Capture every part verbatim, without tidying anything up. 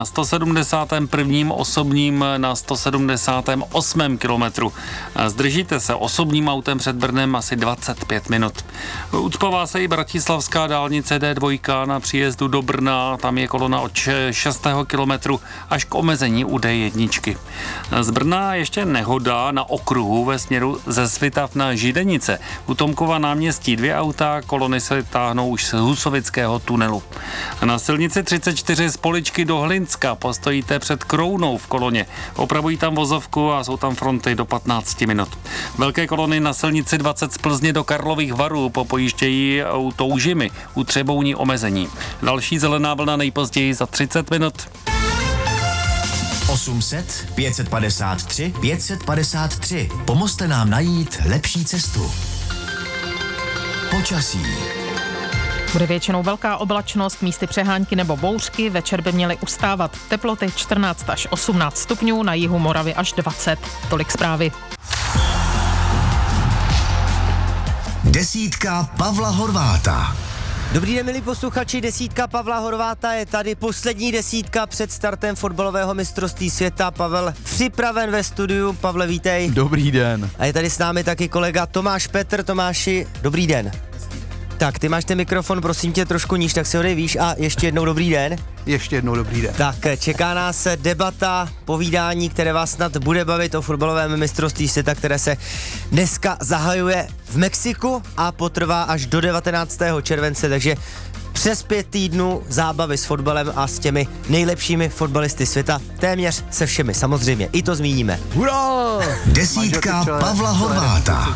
Na sto sedmdesátém prvním osobním na sto sedmdesátém osmém kilometru. Zdržíte se osobním autem před Brnem asi dvacet pět minut. Ucpává se i bratislavská dálnice D dva na příjezdu do Brna, tam je kolona od šestého kilometru až k omezení u D jedna. Z Brna ještě nehoda na okruhu ve směru ze Svitav na Židenice. U Tomkova náměstí dvě auta, kolony se táhnou už z Husovického tunelu. Na silnici třicet čtyři z Poličky do Hlinska postojíte před Krounou v koloně. Opravují tam vozovku a jsou tam fronty do patnáct minut. Velké kolony na silnici dvacet z Plzně do Karlových Varů popojíždějí u Toužimy, u Třebouní omezení. Další zelená vlna nejpozději za třicet minut. osm set pět set padesát tři pět set padesát tři. Pomozte nám najít lepší cestu. Počasí. Bude většinou velká oblačnost, místy přehánky nebo bouřky, večer by měly ustávat. Teploty čtrnáct až osmnáct stupňů, na jihu Moravy až dvacet. Tolik zprávy. Desítka Pavla Horváta. Dobrý den, milí posluchači, desítka Pavla Horváta je tady, poslední desítka před startem fotbalového mistrovství světa. Pavel připraven ve studiu. Pavle, vítej. Dobrý den. A je tady s námi taky kolega Tomáš Petr. Tomáši, dobrý den. Tak, ty máš ten mikrofon, prosím tě, trošku níž, tak si ho dej výš a ještě jednou dobrý den. Ještě jednou dobrý den. Tak, čeká nás debata, povídání, které vás snad bude bavit o fotbalovém mistrovství světa, které se dneska zahajuje v Mexiku a potrvá až do devatenáctého července, takže přes pět týdnů zábavy s fotbalem a s těmi nejlepšími fotbalisty světa, téměř se všemi, samozřejmě, i to zmíníme. Hurá! Desítka Pavla Horváta.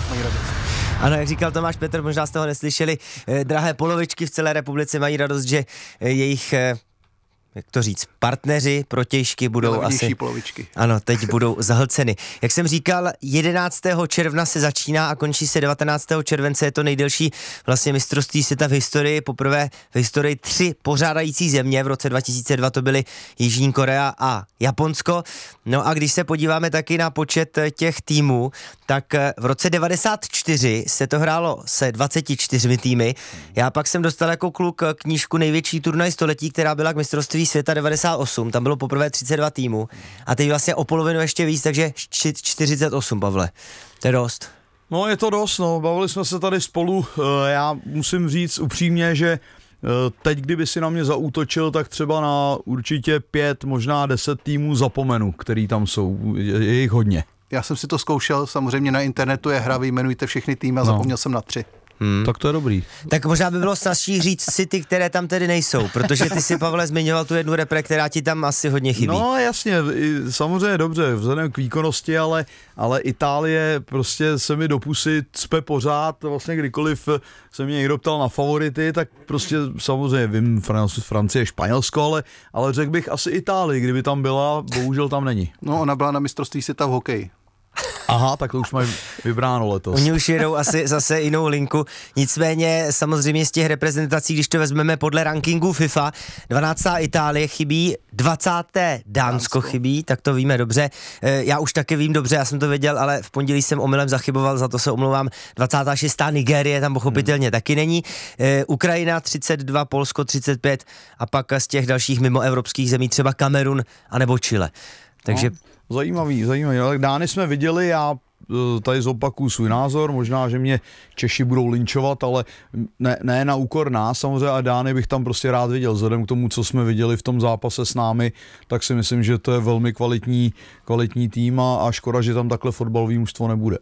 Ano, jak říkal Tomáš Petr, možná jste ho neslyšeli, eh, drahé polovičky v celé republice mají radost, že eh, jejich, eh, jak to říct, partneři, protějšky budou asi... polovičky. Ano, teď budou zahlceny. Jak jsem říkal, jedenáctého června se začíná a končí se devatenáctého července, je to nejdelší vlastně mistrovství světa v historii, poprvé v historii tři pořádající země, v roce dva tisíce dva to byly Jižní Korea a Japonsko. No a když se podíváme taky na počet těch týmů, tak v roce devadesát čtyři se to hrálo se dvaceti čtyřmi týmy. Já pak jsem dostal jako kluk knížku Největší turnaj století, která byla k mistrovství světa devadesát osm, tam bylo poprvé třicet dva týmů a teď vlastně o polovinu ještě víc, takže čtyřicet osm, Pavle. To je dost. No je to dost, no, bavili jsme se tady spolu, já musím říct upřímně, že teď, kdyby si na mě zaútočil, tak třeba na určitě pět, možná deset týmů zapomenu, který tam jsou, je jich hodně. Já jsem si to zkoušel, samozřejmě na internetu je hra, vyjmenujte všechny týmy a no. Zapomněl jsem na tři. Hmm. Tak to je dobrý. Tak možná by bylo snazší říct si ty, které tam tedy nejsou, protože ty si, Pavle, zmiňoval tu jednu repre, která ti tam asi hodně chybí. No jasně, samozřejmě dobře, vzhledem k výkonnosti, ale, ale Itálie prostě se mi do pusy cpe pořád, vlastně kdykoliv se mě někdo ptal na favority, tak prostě samozřejmě vím Francie, Španělsko, ale, ale řekl bych asi Itálii, kdyby tam byla, bohužel tam není. No ona byla na mistrovství světa v hokeji. Aha, tak to už mají vybráno letos. Oni už jedou asi zase jinou linku. Nicméně samozřejmě z těch reprezentací, když to vezmeme podle rankingu FIFA, dvanáctá Itálie chybí, dvacáté Dánsko chybí, tak to víme dobře. Já už taky vím dobře, já jsem to věděl, ale v pondělí jsem omylem zachyboval, za to se omlouvám. dvacátá šestá Nigérie tam pochopitelně hmm. taky není. Ukrajina třicet dva, Polsko třicet pět a pak z těch dalších mimoevropských zemí třeba Kamerun anebo Chile. Takže no. Zajímavý, zajímavý. Ale Dány jsme viděli, já tady zopakuju svůj názor, možná, že mě Češi budou linčovat, ale ne, ne na úkor nás samozřejmě, a Dány bych tam prostě rád viděl. Vzhledem k tomu, co jsme viděli v tom zápase s námi, tak si myslím, že to je velmi kvalitní, kvalitní tým a, a škoda, že tam takhle fotbalový mužstvo nebude.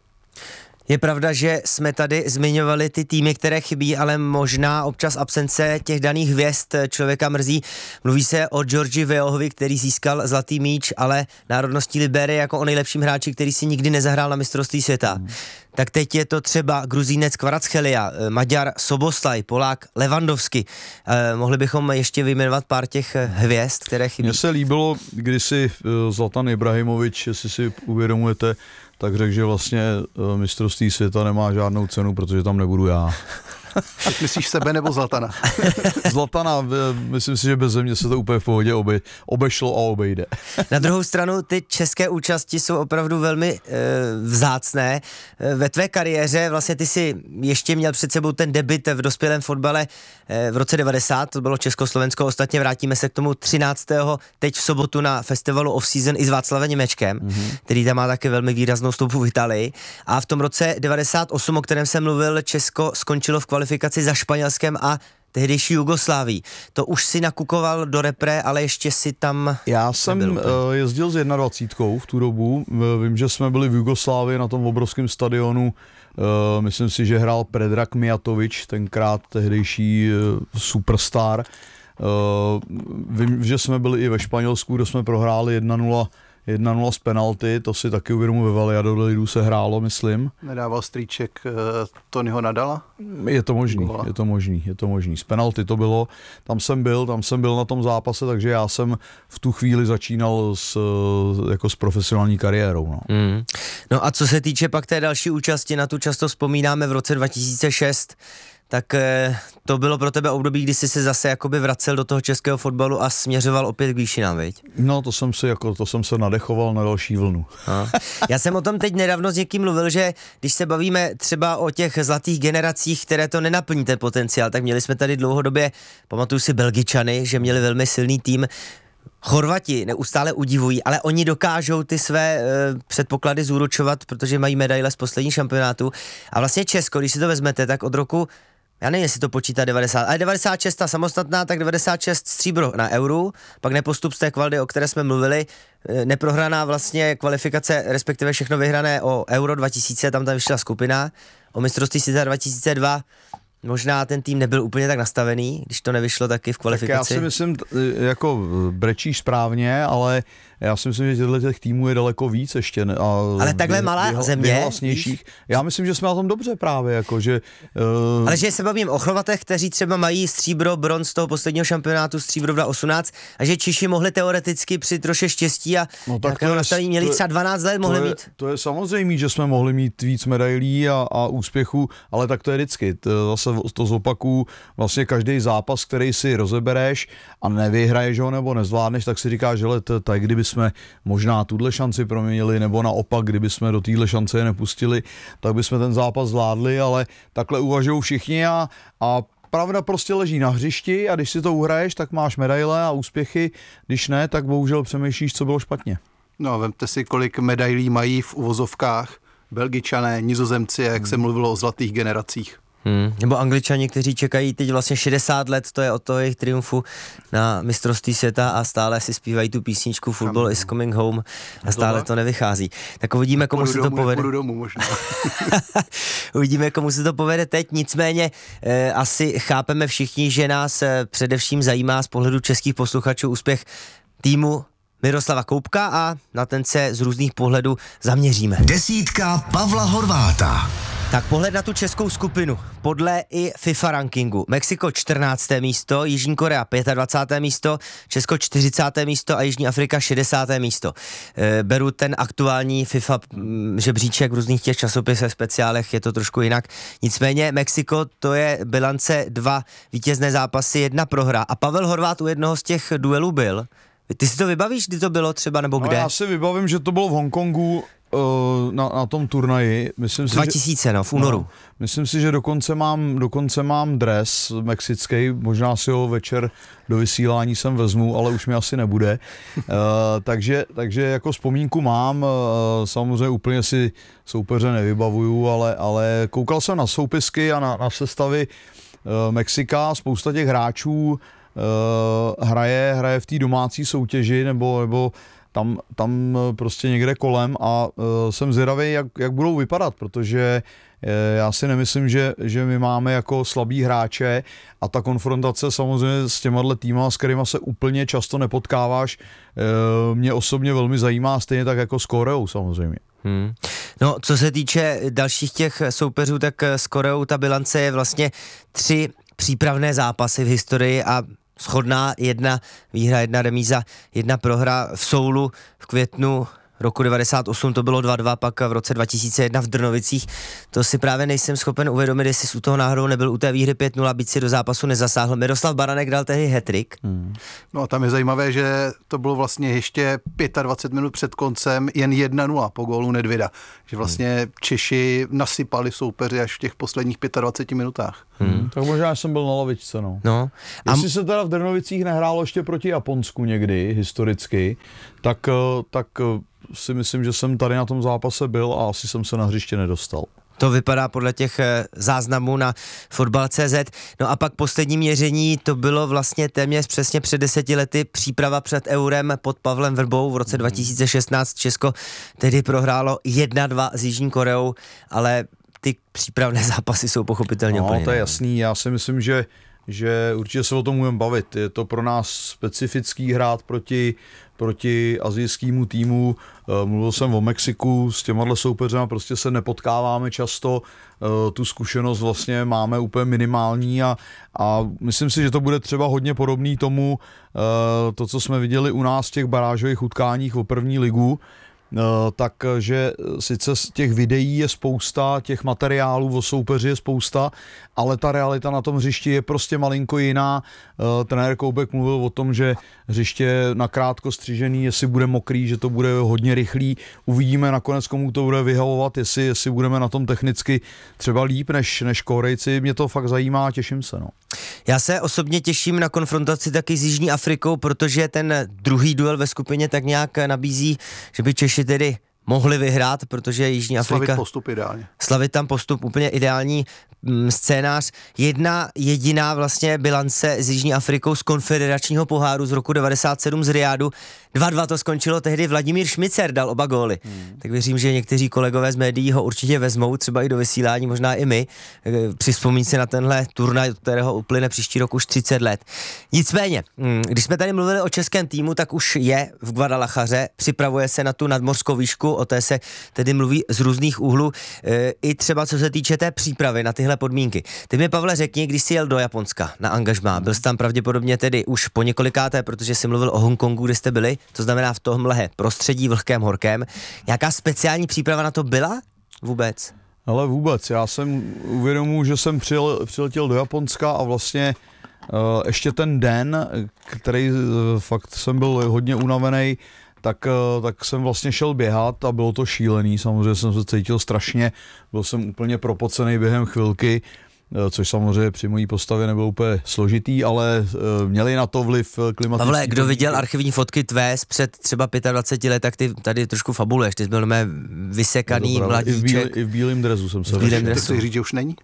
Je pravda, že jsme tady zmiňovali ty týmy, které chybí, ale možná občas absence těch daných hvězd člověka mrzí. Mluví se o Georgi Weahovi, který získal zlatý míč, ale národností Liberie jako o nejlepším hráči, který si nikdy nezahrál na mistrovství světa. Mm. Tak teď je to třeba Gruzínec Kvaratskhelia, Maďar Soboslaj, Polák Lewandowski. Eh, mohli bychom ještě vyjmenovat pár těch hvězd, které chybí. Mně se líbilo, když si Zlatan Ibrahimovič, jestli si uvědomujete, tak řekl, že vlastně mistrovství světa nemá žádnou cenu, protože tam nebudu já. Tak myslíš sebe nebo Zlatana? Zlatana, myslím si, že bez mě se to úplně v pohodě obe, obešlo a obejde. Na druhou stranu ty české účasti jsou opravdu velmi e, vzácné. E, ve tvé kariéře vlastně ty si ještě měl před sebou ten debut v dospělém fotbale e, v roce devadesát, to bylo Československo, ostatně vrátíme se k tomu třináctého teď v sobotu na festivalu Off-Season i s Václavem Němečkem, mm-hmm. který tam má taky velmi výraznou stopu v Itálii. A v tom roce devadesát osm, o kterém jsem mluvil, Česko skončilo v kvalifikaci za Španělskem a tehdejší Jugoslávii. To už si nakukoval do repre, ale ještě si tam Já jsem nebyl. jezdil s jednadvacítkou v tu dobu. Vím, že jsme byli v Jugoslávii na tom obrovském stadionu. Myslím si, že hrál Predrag Mijatović, tenkrát tehdejší superstar. Vím, že jsme byli i ve Španělsku, kde jsme prohráli jedna nula jedna nula z penalty, to si taky uvědomu ve Valladolidu se hrálo, myslím. Nedával strýček uh, Tonyho Nadala? Je to možný, Gola. je to možný, je to možný. Z penalty to bylo, tam jsem byl, tam jsem byl na tom zápase, takže já jsem v tu chvíli začínal s, jako s profesionální kariérou. No. Mm. No a co se týče pak té další účasti, na tu často vzpomínáme v roce dva tisíce šest, tak to bylo pro tebe období, kdy jsi se zase jakoby vracel do toho českého fotbalu a směřoval opět k výšinám, viď? No, to jsem si jako, to jsem se nadechoval na další vlnu. A. Já jsem o tom teď nedávno s někým mluvil, že když se bavíme třeba o těch zlatých generacích, které to nenaplní ten potenciál, tak měli jsme tady dlouhodobě, pamatuju si Belgičany, že měli velmi silný tým. Chorvati neustále udivují, ale oni dokážou ty své e, předpoklady zúročovat, protože mají medaile z posledních šampionátů. A vlastně Česko, když si to vezmete, tak od roku, já nevím, jestli to počítá devadesát, ale devadesát šest ta samostatná, tak devadesát šest stříbro na Euru, pak nepostup z té kvaldy, o které jsme mluvili, e, neprohraná vlastně kvalifikace, respektive všechno vyhrané o Euro dva tisíce, tam tam vyšla skupina, o mistrovství světa dva tisíce dva, možná ten tým nebyl úplně tak nastavený, když to nevyšlo taky v kvalifikaci. Tak já si myslím, jako brečíš správně, ale já si myslím, že těchto těch týmů je daleko víc ještě. A ale takhle vy, malá vyhla, země? Já myslím, že jsme na tom dobře právě, jako, že... Uh... Ale že se bavím o Chorvatech, kteří třeba mají stříbro, bronz z toho posledního šampionátu, stříbro dva osmnáct, a že Češi mohli teoreticky při troše štěstí a no, nějakého nastavení měli třeba dvanáct let, mohli to je, mít. To je samozřejmě, že jsme mohli mít víc medailí a, a úspěchů, ale tak to je vždycky. To, zase to zopakuju, vlastně každý zápas, který si rozebereš a nevyhraješ ho nebo nezvládneš, tak si říkáš, že tak kdyby jsme možná tuhle šanci proměnili, nebo naopak, kdyby jsme do téhle šance je nepustili, tak bychom ten zápas zvládli, ale takhle uvažují všichni a, a pravda prostě leží na hřišti a když si to uhraješ, tak máš medaile a úspěchy, když ne, tak bohužel přemýšlíš, co bylo špatně. No, vemte si, kolik medailí mají v uvozovkách Belgičané, Nizozemci, jak hmm. se mluvilo o zlatých generacích. Hmm. Nebo Angličani, kteří čekají teď vlastně šedesát let, to je od toho jejich triumfu na mistrovství světa a stále si zpívají tu písničku Football is coming home a stále to nevychází. Tak uvidíme, komu se to povede. Budu domů možná. Uvidíme, komu se to povede teď, nicméně eh, asi chápeme všichni, že nás eh, především zajímá z pohledu českých posluchačů úspěch týmu Miroslava Koubka a na ten se z různých pohledů zaměříme. Desítka Pavla Horváta. Tak pohled na tu českou skupinu. Podle i FIFA rankingu. Mexiko čtrnácté místo, Jižní Korea dvacáté páté místo, Česko čtyřicáté místo a Jižní Afrika šedesáté místo. E, beru ten aktuální FIFA m, žebříček v různých těch časopisech, speciálech, je to trošku jinak. Nicméně Mexiko, to je bilance dva vítězné zápasy, jedna prohra. A Pavel Horvát u jednoho z těch duelů byl. Ty si to vybavíš, kdy to bylo třeba, nebo kde? No, já si vybavím, že to bylo v Hongkongu na, na tom turnaji. Myslím si, dva tisíce, že, no, v únoru. No, myslím si, že dokonce mám, dokonce mám dres mexický, možná si ho večer do vysílání sem vezmu, ale už mi asi nebude. uh, takže, takže jako vzpomínku mám, uh, samozřejmě úplně si soupeře nevybavuju, ale, ale koukal jsem na soupisky a na, na sestavy uh, Mexika, spousta těch hráčů uh, hraje, hraje v té domácí soutěži, nebo, nebo Tam, tam prostě někde kolem a uh, jsem zvědavý, jak, jak budou vypadat, protože uh, já si nemyslím, že, že my máme jako slabý hráče a ta konfrontace samozřejmě s těma týmama, s kterýma se úplně často nepotkáváš, uh, mě osobně velmi zajímá, stejně tak jako s Koreou samozřejmě. Hmm. No, co se týče dalších těch soupeřů, tak s Koreou ta bilance je vlastně tři přípravné zápasy v historii a shodná, jedna výhra, jedna remíza, jedna prohra v Soulu v květnu roku devadesát osm to bylo dva dva, pak v roce dva tisíce jedna v Drnovicích. To si právě nejsem schopen uvědomit, jestli jsi u toho náhodou nebyl u té výhry pět nula, byť si do zápasu nezasáhl. Miroslav Baranek dal tehdy hat-trick. Hmm. No a tam je zajímavé, že to bylo vlastně ještě dvacet pět minut před koncem jen jedna nula po gólu Nedvěda. Že vlastně Češi nasypali soupeři až v těch posledních dvaceti pěti minutách. Hmm. Tak možná jsem byl na lavičce, no. no. Jestli se teda v Drnovicích nehrálo ještě proti Japonsku někdy, historicky, tak, tak si myslím, že jsem tady na tom zápase byl a asi jsem se na hřiště nedostal. To vypadá podle těch záznamů na fotbal tečka cé zet. No a pak poslední měření, to bylo vlastně téměř přesně před deseti lety příprava před Eurem pod Pavlem Vrbou v roce dva tisíce šestnáct. Česko tedy prohrálo jedna dva s Jižní Koreou, ale ty přípravné zápasy jsou pochopitelně no, úplně. To je jasný, já si myslím, že že určitě se o tom můžeme bavit. Je to pro nás specifický hrát proti, proti asijskému týmu. Mluvil jsem o Mexiku, s těmahle soupeřema prostě se nepotkáváme často. Tu zkušenost vlastně máme úplně minimální a, a myslím si, že to bude třeba hodně podobný tomu, to, co jsme viděli u nás v těch barážových utkáních o první ligu. Takže sice z těch videí je spousta, těch materiálů o soupeři je spousta, ale ta realita na tom hřišti je prostě malinko jiná. Trenér Koubek mluvil o tom, že hřiště nakrátko střižený, jestli bude mokrý, že to bude hodně rychlý. Uvidíme nakonec, komu to bude vyhovovat, jestli, jestli budeme na tom technicky třeba líp než, než Korejci. Mě to fakt zajímá a těším se. No. Já se osobně těším na konfrontaci taky s Jižní Afrikou, protože ten druhý duel ve skupině tak nějak nabízí, že by Češi tedy mohli vyhrát, protože Jižní Afrika... Slavit postup ideálně. Slavit tam postup, úplně ideální mm, scénář. Jedna jediná vlastně bilance s Jižní Afrikou z konfederačního poháru z roku devadesát sedm z Riádu. dva dva to skončilo tehdy, Vladimír Šmicer dal oba góly. Hmm. Tak věřím, že někteří kolegové z médií ho určitě vezmou, třeba i do vysílání, možná i my. Při vzpomínce na tenhle turnaj, od kterého uplyne příští rok už třicet let. Nicméně, když jsme tady mluvili o českém týmu, tak už je v Guadalajaře, připravuje se na tu nadmořskou výšku, o té se tedy mluví z různých úhlů, i třeba co se týče té přípravy na tyhle podmínky. Ty mi, Pavle, řekni, když jsi jel do Japonska na angažmá, byl jsi tam pravděpodobně tedy už po několikáté, protože jsi mluvil o Hongkongu, kde jste byli, to znamená v tomhle prostředí vlhkém, horkém. Nějaká speciální příprava na to byla vůbec? Ale vůbec, já jsem uvědomuji, že jsem přijel, přiletěl do Japonska a vlastně uh, ještě ten den, který uh, fakt jsem byl hodně unavený, tak, uh, tak jsem vlastně šel běhat a bylo to šílený, samozřejmě jsem se cítil strašně, byl jsem úplně propocený během chvilky, což samozřejmě při mojí postavě nebylo úplně složitý, ale měli na to vliv klimatický. Pavle, kdo viděl archivní fotky tvé před třeba dvaceti pěti let, tak ty tady trošku fabuluješ, ty jsi byl mé vysekaný no mladíček. I v bílém dresu jsem se vešel. Teď chceš říct, že už není?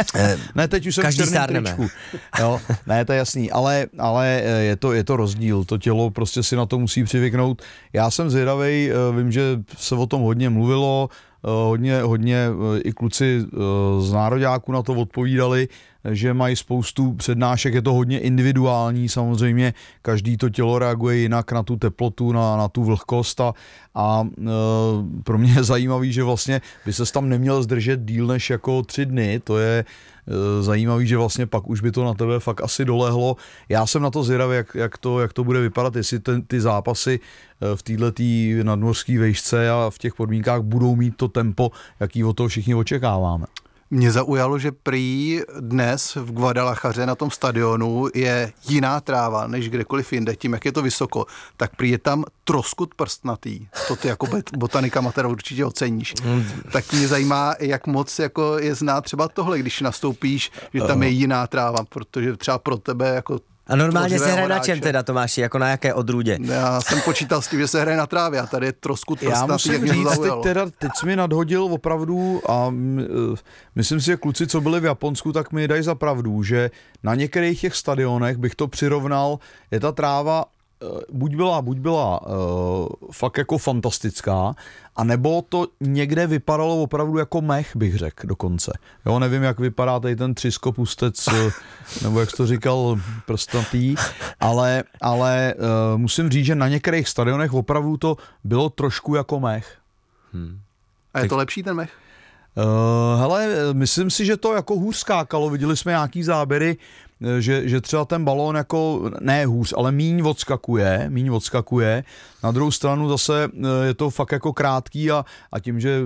Ne, teď už jsem každý v černém tričku. Jo, ne, to je jasný, ale, ale je, to, je to rozdíl, to tělo prostě si na to musí přivyknout. Já jsem zvědavej, vím, že se o tom hodně mluvilo, Hodně, hodně i kluci z nároďáků na to odpovídali, že mají spoustu přednášek, je to hodně individuální, samozřejmě každý to tělo reaguje jinak na tu teplotu, na, na tu vlhkost a, a e, pro mě je zajímavý, že vlastně by ses tam neměl zdržet díl než jako tři dny, to je e, zajímavý, že vlastně pak už by to na tebe fakt asi dolehlo. Já jsem na to zvědavý, jak, jak, to, jak to bude vypadat, jestli ten, ty zápasy v této nadmořské vejšce a v těch podmínkách budou mít to tempo, jaký od toho všichni očekáváme. Mě zaujalo, že prý dnes v Guadalajaře na tom stadionu je jiná tráva než kdekoliv jinde. Tím, jak je to vysoko, tak prý je tam troskut prstnatý. To ty jako botanika amatéra určitě oceníš. Tak mě zajímá, jak moc jako je znát třeba tohle, když nastoupíš, že tam je jiná tráva, protože třeba pro tebe jako a normálně se hraje na čem teda, Tomáši, jako na jaké odrůdě? Já jsem počítal s tím, že se hraje na trávě a tady je troskut prstnatý. Já musím říct, teď, teda, teď jsi mi nadhodil opravdu a myslím si, že kluci, co byli v Japonsku, tak mi dají za pravdu, že na některých těch stadionech bych to přirovnal, je ta tráva buď byla, buď byla uh, fakt jako fantastická, a nebo to někde vypadalo opravdu jako mech, bych řekl dokonce. Jo, nevím, jak vypadá tady ten třiskopustec, nebo jak jsi to říkal, prstnatý, ale, ale uh, musím říct, že na některých stadionech opravdu to bylo trošku jako mech. Hmm. A je to lepší ten mech? Uh, hele, myslím si, že to jako hůř skákalo, viděli jsme nějaký záběry, že, že třeba ten balón jako ne hůř, ale míň odskakuje, míň odskakuje. Na druhou stranu zase je to fakt jako krátký a, a tím, že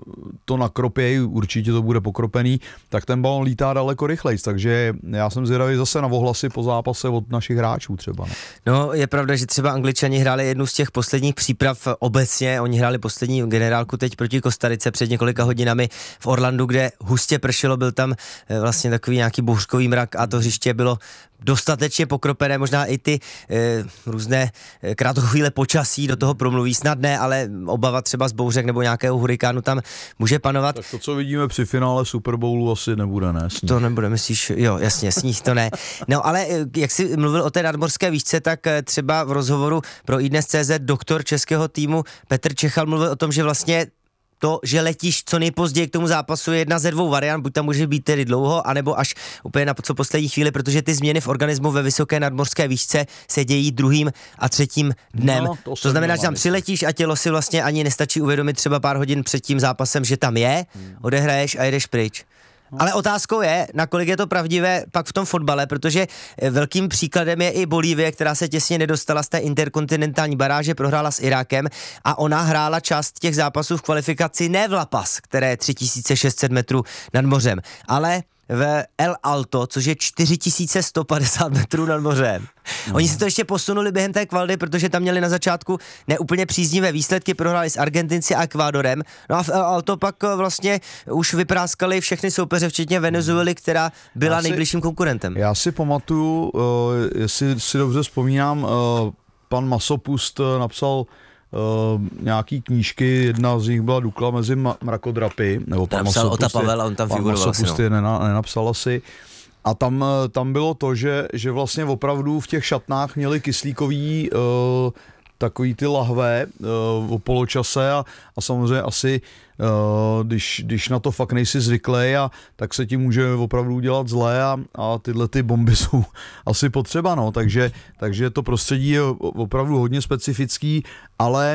to nakropějí, určitě to bude pokropený, tak ten balón lítá daleko rychleji, takže já jsem zvědavý zase na ohlasy po zápase od našich hráčů třeba. No. no je pravda, že třeba Angličani hráli jednu z těch posledních příprav obecně, oni hráli poslední generálku teď proti Kostarice před několika hodinami v Orlandu, kde hustě pršelo, byl tam vlastně takový nějaký bouřkový mrak a to hřiště bylo dostatečně pokropené, možná i ty e, různé e, krátkochvíle počasí do toho promluví, snadné, ale obava třeba z bouřek nebo nějakého hurikánu tam může panovat. Tak to, co vidíme při finále Super Bowlu, asi nebude, ne? To nebude, myslíš, jo, jasně, sníh to ne. No ale jak jsi mluvil o té nadmořské výšce, tak třeba v rozhovoru pro iDnes tečka cé zet doktor českého týmu Petr Čechal mluvil o tom, že vlastně to, že letíš co nejpozději k tomu zápasu je jedna ze dvou variant, buď tam může být tedy dlouho, anebo až úplně na co poslední chvíli, protože ty změny v organismu ve vysoké nadmořské výšce se dějí druhým a třetím dnem. No, to, to znamená, že tam přiletíš a tělo si vlastně ani nestačí uvědomit třeba pár hodin před tím zápasem, že tam je, odehraješ a jedeš pryč. Ale otázkou je, nakolik je to pravdivé pak v tom fotbale, protože velkým příkladem je i Bolívie, která se těsně nedostala z té interkontinentální baráže, prohrála s Irákem a ona hrála část těch zápasů v kvalifikaci ne v La Paz, které je tři tisíce šest set metrů nad mořem, ale v El Alto, což je čtyři tisíce sto padesát metrů nad mořem. No. Oni si to ještě posunuli během té kvaldy, protože tam měli na začátku neúplně příznivé výsledky, prohráli s Argentinci a Ekvádorem. No a v El Alto pak vlastně už vypráskali všechny soupeře, včetně Venezuely, která byla já si, nejbližším konkurentem. Já si pamatuju, uh, jestli si dobře vzpomínám, uh, pan Masopust napsal Uh, nějaký knížky, jedna z nich byla Dukla mezi ma- mrakodrapy, nebo pan Masopust, Pavel, on tam figuroval asi, no. nena, nenapsal asi. A tam, tam bylo to, že, že vlastně opravdu v těch šatnách měli kyslíkový uh, takový ty lahve uh, o poločase a, a samozřejmě asi, uh, když, když na to fakt nejsi zvyklý, a, tak se ti může opravdu udělat zlé a, a tyhle ty bomby jsou asi potřeba, no, takže, takže to prostředí je opravdu hodně specifický, ale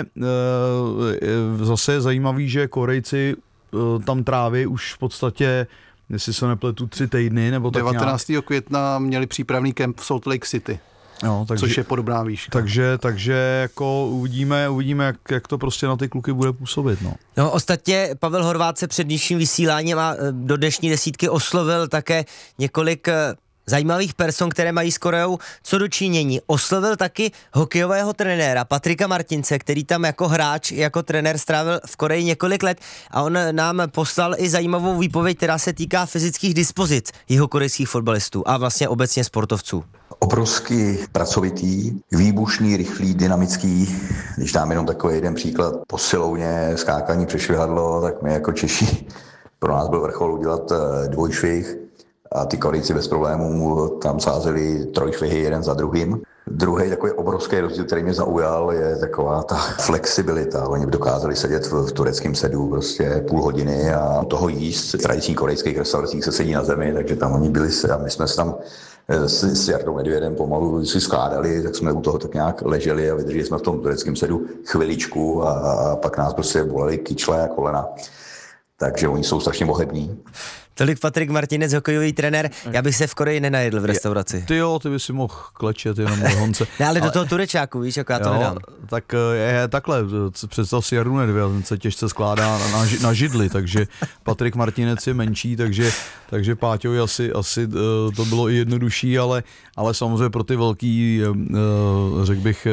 uh, zase je zajímavý, že Korejci uh, tam tráví už v podstatě, jestli se nepletu, tři týdny, nebo tak devatenáctého nějak. května měli přípravný kemp v Salt Lake City. No, takže, což je podobná výška. Takže, takže jako uvidíme, uvidíme jak, jak to prostě na ty kluky bude působit. No. No, ostatně Pavel Horváth se před dnešním vysíláním a do dnešní desítky oslovil také několik zajímavých person, které mají s Koreou co do činění. Oslovil taky hokejového trenéra Patrika Martince, který tam jako hráč, jako trenér strávil v Koreji několik let a on nám poslal i zajímavou výpověď, která se týká fyzických dispozic jihokorejských fotbalistů a vlastně obecně sportovců. Obrovský pracovitý, výbušný, rychlý, dynamický. Když dám jenom takový jeden příklad, posilovně, skákání přes švihadlo, tak my jako Češi, pro nás byl vrchol udělat dvojšvih a ty Korejci bez problémů tam sázeli trojšvihy jeden za druhým. Druhý takový obrovský rozdíl, který mě zaujal, je taková ta flexibilita. Oni dokázali sedět v, v tureckém sedu prostě půl hodiny a toho jíst v tradičních korejských restauracích se sedí na zemi, takže tam oni byli se a my jsme se tam s, s Jardou Medvědem pomalu si skládali, tak jsme u toho tak nějak leželi a vydrželi jsme v tom tureckém sedu chviličku a, a pak nás prostě bolely kyčle a kolena. Takže oni jsou strašně mohební. Tolik Patrik Martinec, hokejový trenér. Já bych se v Koreji nenajedl v restauraci. Ty jo, ty by si mohl klečet jenom do Honce. Ne, ale do toho turečáku, víš, jako já to jo, nedám. Tak je takhle, představ si Jardu Nedvěd, ten se těžce skládá na, na židli, takže Patrik Martinec je menší, takže, takže Páťovi asi, asi to bylo i jednodušší, ale, ale samozřejmě pro ty velký, řekl bych,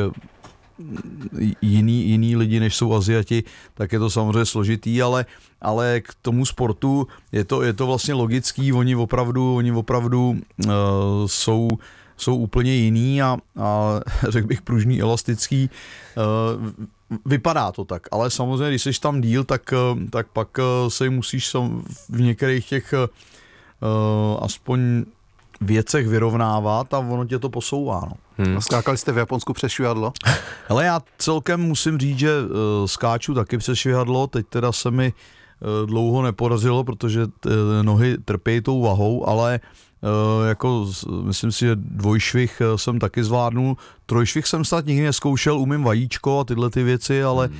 jiný, jiný lidi, než jsou Aziati, tak je to samozřejmě složitý, ale, ale k tomu sportu je to, je to vlastně logický, oni opravdu, oni opravdu uh, jsou, jsou úplně jiný a, a řekl bych pružný, elastický. Uh, vypadá to tak, ale samozřejmě, když jsi tam díl, tak, tak pak se musíš sam v některých těch uh, aspoň věcech vyrovnávat a ono tě to posouvá. No. Hmm. Skákali jste v Japonsku přes švihadlo? Ale já celkem musím říct, že uh, skáču taky přes švihadlo, teď teda se mi uh, dlouho nepodařilo, protože t, nohy trpějí tou vahou, ale uh, jako myslím si, že dvojšvih jsem taky zvládnul, trojšvih jsem snad nikdy neskoušel, umím vajíčko a tyhle ty věci, ale, hmm.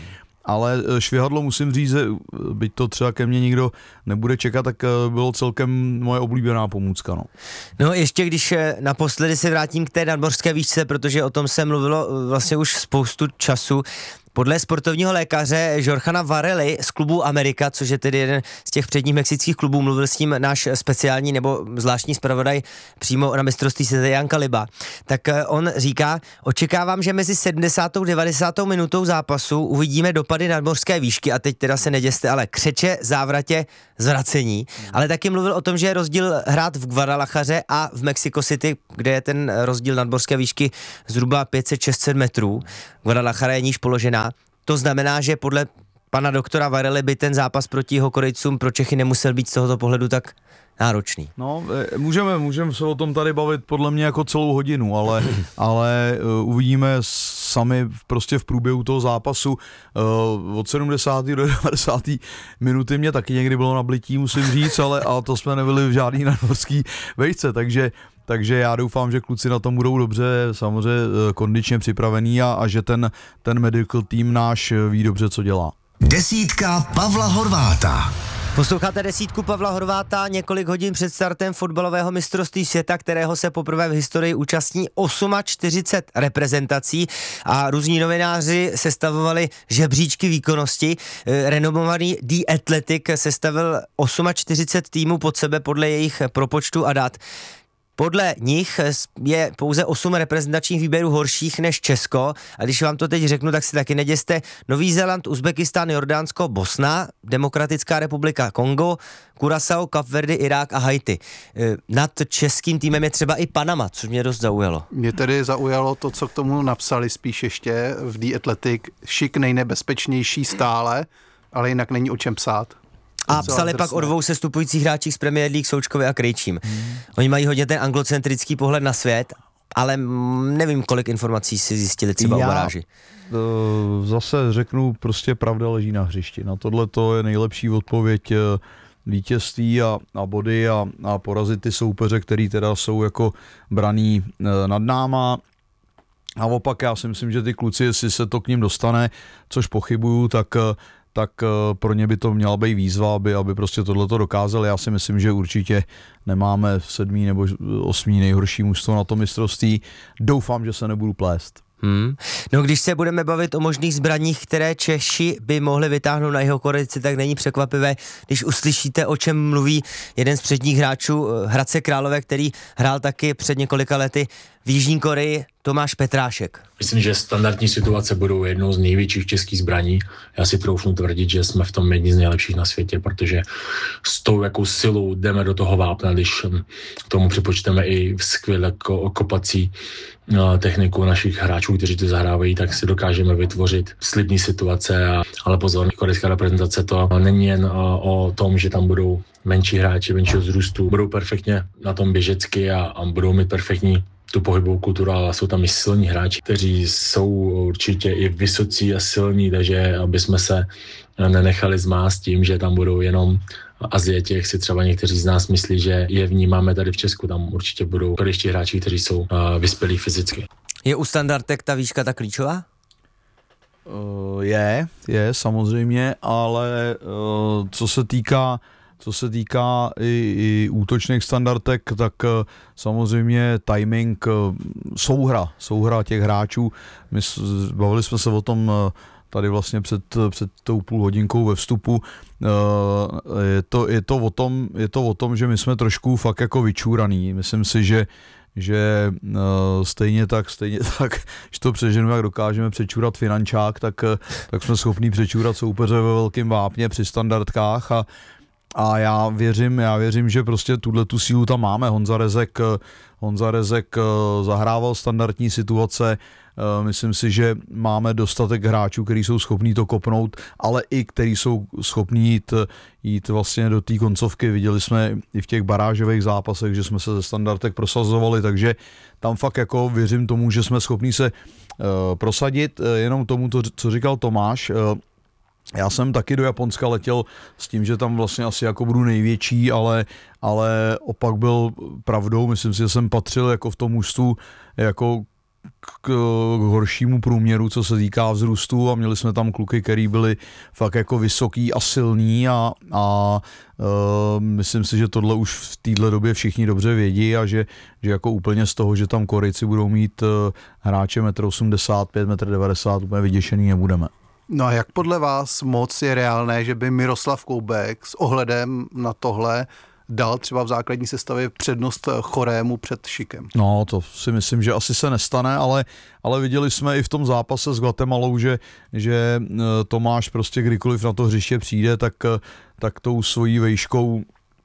ale švihadlo musím říct, byť to třeba ke mně nikdo nebude čekat, tak bylo celkem moje oblíbená pomůcka. No, no ještě když naposledy se vrátím k té nadmořské výšce, protože o tom se mluvilo vlastně už spoustu času. Podle sportovního lékaře Jorgena Varely z klubu Amerika, což je tedy jeden z těch předních mexických klubů, mluvil s ním náš speciální nebo zvláštní zpravodaj přímo na mistrovství světa Jan Kaliba, tak on říká, očekávám, že mezi sedmdesátou a devadesátou minutou zápasu uvidíme dopady nadmořské výšky a teď teda se neděste, ale křeče, závratě, zvracení, ale taky mluvil o tom, že je rozdíl hrát v Guadalajaře a v Mexico City, kde je ten rozdíl nadmořské výšky zhruba pět set šest set metrů. Guadalajara je níž položená. To znamená, že podle pana doktora Varely by ten zápas proti Jihokorejcům pro Čechy nemusel být z tohoto pohledu tak náročný. No, můžeme, můžeme se o tom tady bavit podle mě jako celou hodinu, ale, ale uh, uvidíme sami prostě v průběhu toho zápasu. Uh, od sedmdesáté do devadesáté minuty mě taky někdy bylo na blití, musím říct, ale, ale to jsme nebyli v žádný nadmořský vejce, takže Takže já doufám, že kluci na tom budou dobře, samozřejmě kondičně připravení a, a že ten, ten medical tým náš ví dobře, co dělá. Desítka Pavla Horváta. Posloucháte desítku Pavla Horváta několik hodin před startem fotbalového mistrovství světa, kterého se poprvé v historii účastní čtyřicet osm reprezentací a různí novináři sestavovali žebříčky výkonnosti. Renomovaný The Athletic sestavil čtyřicet osm týmů pod sebe podle jejich propočtu a dat. Podle nich je pouze osm reprezentačních výběrů horších než Česko a když vám to teď řeknu, tak si taky neděste. Nový Zéland, Uzbekistán, Jordánsko, Bosna, Demokratická republika Kongo, Curaçao, Kapverdy, Irák a Haiti. Nad českým týmem je třeba i Panama, což mě dost zaujalo. Mě tedy zaujalo to, co k tomu napsali spíš ještě v The Athletic. Šik nejnebezpečnější stále, ale jinak není o čem psát. A psali pak o dvou sestupujících hráčích z Premier League, Součkovi a Krejčím. Hmm. Oni mají hodně ten anglocentrický pohled na svět, ale nevím, kolik informací si zjistili třeba Já, o baráži. Zase řeknu, prostě pravda leží na hřišti. Na tohle to je nejlepší odpověď, vítězství a, a body a, a porazit ty soupeře, který teda jsou jako braný nad náma. A opak já si myslím, že ty kluci, jestli se to k ním dostane, což pochybuju, tak tak pro ně by to měla být výzva, aby, aby prostě tohleto dokázali. Já si myslím, že určitě nemáme sedmý nebo osmý nejhorší mužstvo na tom mistrovství. Doufám, že se nebudu plést. Hmm. No když se budeme bavit o možných zbraních, které Češi by mohli vytáhnout na Jihokorejci, tak není překvapivé, když uslyšíte, o čem mluví jeden z předních hráčů Hradce Králové, který hrál taky před několika lety v Jižní Koreji, Tomáš Petrášek. Myslím, že standardní situace budou jednou z největších českých zbraní. Já si troufnu tvrdit, že jsme v tom jedni z nejlepších na světě, protože s tou jakou silou jdeme do toho vápna, když k tomu připočteme i skvěle kopací techniku našich hráčů, kteří to zahrávají, tak si dokážeme vytvořit slibný situace. A, ale pozor, korejská reprezentace to není jen o, o tom, že tam budou menší hráči, menšího vzrůstu, budou perfektně na tom běžecky a, a budou mít perfektní tu pohybovou kulturu, ale jsou tam i silní hráči, kteří jsou určitě i vysocí a silní, takže aby jsme se nenechali zmást tím, že tam budou jenom Aziati, jak si třeba někteří z nás myslí, že je vnímáme tady v Česku, tam určitě budou korejští hráči, kteří jsou uh, vyspělí fyzicky. Je u standardek ta výška ta klíčová? Uh, je, je samozřejmě, ale uh, co se týká Co se týká i, i útočných standardek, tak samozřejmě timing, souhra, souhra těch hráčů. My bavili jsme se o tom tady vlastně před, před tou půl hodinkou ve vstupu. Je to, je to o tom, je to o tom, že my jsme trošku fakt jako vyčúraný. Myslím si, že že uh, stejně tak, stejně tak, že to přeženu, jak dokážeme přečůrat finančák, tak, tak jsme schopní přečůrat soupeře ve velkém vápně při standardkách a A já věřím, já věřím, že prostě tuhle tu sílu tam máme. Honza Rezek, Honza Rezek zahrával standardní situace. Myslím si, že máme dostatek hráčů, kteří jsou schopní to kopnout, ale i kteří jsou schopní jít, jít vlastně do té koncovky. Viděli jsme i v těch barážových zápasech, že jsme se ze standardek prosazovali, takže tam fakt jako věřím tomu, že jsme schopní se uh, prosadit. Jenom tomu, to, co říkal Tomáš, uh, já jsem taky do Japonska letěl s tím, že tam vlastně asi jako budu největší, ale, ale opak byl pravdou. Myslím si, že jsem patřil jako v tom mužstvu jako k, k horšímu průměru, co se týká vzrůstu, a měli jsme tam kluky, který byli fakt jako vysoký a silní a, a uh, myslím si, že tohle už v téhle době všichni dobře vědí a že, že jako úplně z toho, že tam Korejci budou mít uh, hráče metr osmdesát pět, metr devadesát, úplně vyděšený nebudeme. No a jak podle vás moc je reálné, že by Miroslav Koubek s ohledem na tohle dal třeba v základní sestavě přednost Chorému před Šikem? No, to si myslím, že asi se nestane, ale, ale viděli jsme i v tom zápase s Guatemalou, že, že Tomáš prostě kdykoliv na to hřiště přijde, tak, tak tou svojí vejškou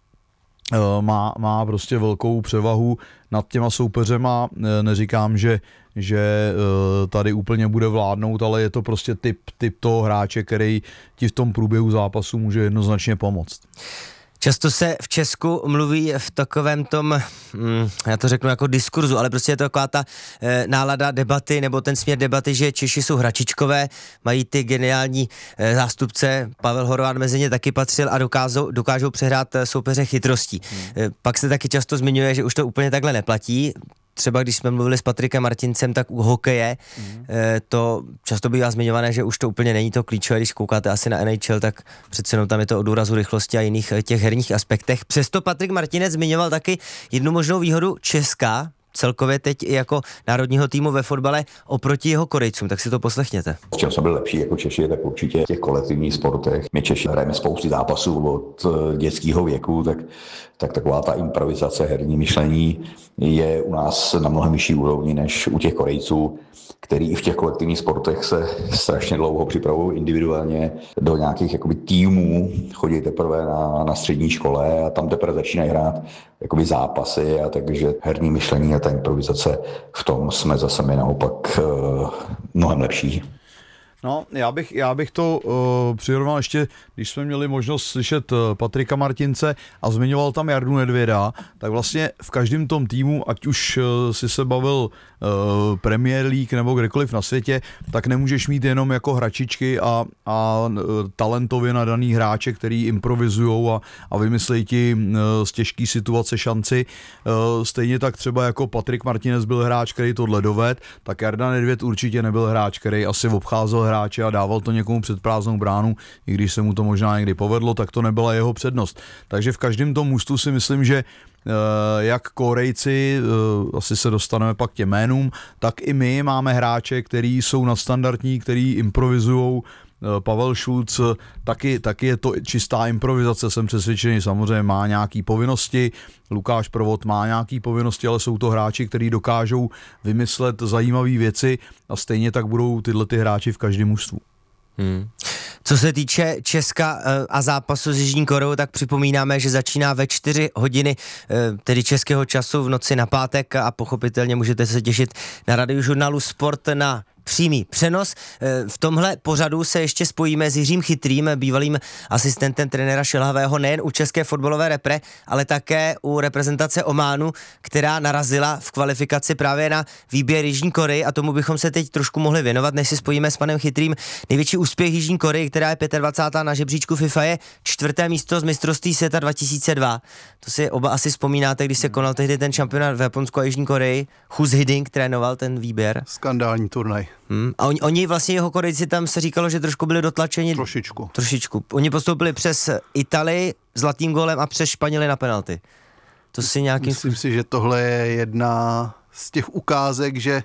má, má prostě velkou převahu nad těma soupeřema. Neříkám, že, že tady úplně bude vládnout, ale je to prostě typ, typ toho hráče, který ti v tom průběhu zápasu může jednoznačně pomoct. Často se v Česku mluví v takovém tom, hm, já to řeknu jako diskurzu, ale prostě je to taková ta e, nálada debaty, nebo ten směr debaty, že Češi jsou hračičkové, mají ty geniální e, zástupce, Pavel Horváth mezi ně taky patřil a dokážou, dokážou přehrát soupeře chytrostí. Hmm. E, pak se taky často zmiňuje, že už to úplně takhle neplatí. Třeba když jsme mluvili s Patrikem Martincem, tak u hokeje mm. to často bývá zmiňované, že už to úplně není to klíčové, když koukáte asi na N H L, tak přece jenom tam je to o důrazu rychlosti a jiných těch herních aspektech. Přesto Patrik Martinec zmiňoval taky jednu možnou výhodu Česka, celkově teď i jako národního týmu ve fotbale oproti jeho Korejcům, tak si to poslechněte. S čem jsme byli lepší jako Češi, tak určitě v těch kolektivních sportech. My Češi hrajeme spousty zápasů od dětského věku, tak, tak taková ta improvizace, herní myšlení je u nás na mnohem vyšší úrovni než u těch Korejců, který i v těch kolektivních sportech se strašně dlouho připravují individuálně do nějakých jakoby týmů, chodí teprve na, na střední škole a tam teprve začínají hrát jakoby zápasy, a takže herní myšlení a ta improvizace, v tom jsme zase my naopak uh, mnohem lepší. No, já bych, já bych to uh, přirovnal ještě, když jsme měli možnost slyšet uh, Patrika Martince a zmiňoval tam Jardu Nedvěda, tak vlastně v každém tom týmu, ať už uh, si se bavil uh, Premier League nebo kdekoliv na světě, tak nemůžeš mít jenom jako hračičky a, a uh, talentově nadaný hráče, který improvizujou a, a vymyslejí ti uh, z těžké situace šanci. Uh, stejně tak třeba jako Patrik Martinez byl hráč, který tohle doved, tak Jarda Nedvěd určitě nebyl hráč, který asi obcházel hráče a dával to někomu před prázdnou bránu, i když se mu to možná někdy povedlo, tak to nebyla jeho přednost. Takže v každém tom mužstvu si myslím, že jak Korejci, asi se dostaneme pak k těm jménům, tak i my máme hráče, který jsou nadstandardní, který improvizujou. Pavel Šulc, taky, taky je to čistá improvizace, jsem přesvědčený, samozřejmě má nějaký povinnosti, Lukáš Provod má nějaký povinnosti, ale jsou to hráči, kteří dokážou vymyslet zajímavé věci a stejně tak budou tyhle ty hráči v každém mužstvu. Hmm. Co se týče Česka a zápasu s Jižní Koreou, tak připomínáme, že začíná ve čtyři hodiny, tedy českého času v noci na pátek, a pochopitelně můžete se těšit na Radiožurnálu Sport na přímý přenos. V tomhle pořadu se ještě spojíme s Jiřím Chytrým, bývalým asistentem trenéra Šilhavého nejen u české fotbalové repre, ale také u reprezentace Ománu, která narazila v kvalifikaci právě na výběr Jižní Koreji, a tomu bychom se teď trošku mohli věnovat, než si spojíme s panem Chytrým. Největší úspěch Jižní Koreji, která je dvacátá pátá na žebříčku FIFA, je čtvrté místo z mistrovství světa dva tisíce dva. To si oba asi vzpomínáte, když se konal tehdy ten šampionát v Japonsku a Jižní Koreji. Hus Hiding trénoval ten výběr. Skandální turnaj. Hmm. A oni, oni vlastně jeho Korejci tam se říkalo, že trošku byli dotlačeni. Trošičku. Trošičku. Oni postoupili přes Italii zlatým gólem a přes Španěly na penalty. To si nějakým... Myslím si, že tohle je jedna z těch ukázek, že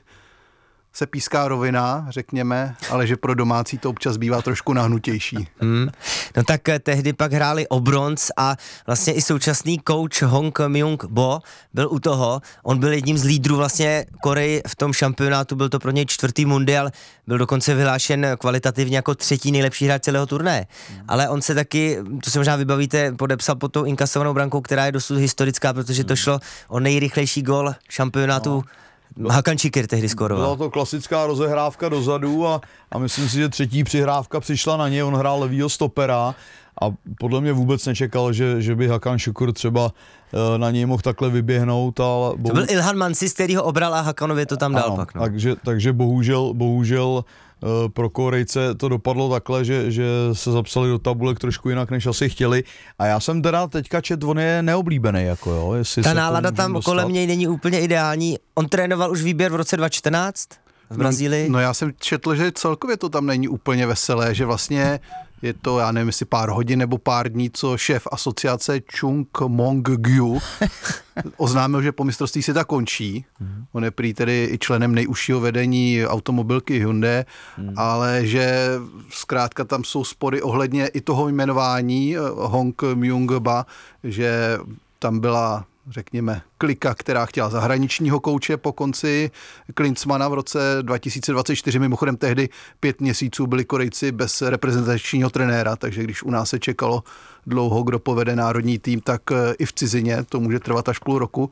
se píská rovina, řekněme, ale že pro domácí to občas bývá trošku nahnutější. Hmm. No tak tehdy pak hráli o bronz a vlastně i současný coach Hong Myung-bo byl u toho. On byl jedním z lídrů vlastně Koreji v tom šampionátu, byl to pro něj čtvrtý mundial, byl dokonce vyhlášen kvalitativně jako třetí nejlepší hráč celého turnaje. Hmm. Ale on se taky, to se možná vybavíte, podepsal pod tou inkasovanou brankou, která je dosud historická, protože to šlo o nejrychlejší gól šampionátu. No. Hakan Šikir tehdy skoroval. Byla to klasická rozehrávka dozadu a, a myslím si, že třetí přihrávka přišla na něj, on hrál levýho stopera a podle mě vůbec nečekal, že, že by Hakan Šikir třeba na něj mohl takhle vyběhnout. Ale bohu... To byl Ilhan Mansis, který ho obral a Hakanovi to tam dal ano, pak. No. Takže, takže bohužel, bohužel pro Korejce to dopadlo takhle, že, že se zapsali do tabulek trošku jinak, než asi chtěli. A já jsem teda teďka čet, on je neoblíbený, jako jo. Ta nálada tam dostat. Kolem něj není úplně ideální. On trénoval už výběr v roce dva tisíce čtrnáct v Brazílii. No, no já jsem četl, že celkově to tam není úplně veselé, že vlastně je to, já nevím, jestli pár hodin nebo pár dní, co šéf asociace Chung Mong-gyu oznámil, že po mistrovství světa končí. Mm. On je prý tedy i členem nejužšího vedení automobilky Hyundai, mm. ale že zkrátka tam jsou spory ohledně i toho jmenování Hong Myung-ba, že tam byla, řekněme, klika, která chtěla zahraničního kouče po konci Klinsmana v roce dva tisíce dvacet čtyři. Mimochodem tehdy pět měsíců byli Korejci bez reprezentačního trenéra, takže když u nás se čekalo dlouho, kdo povede národní tým, tak i v cizině to může trvat až půl roku.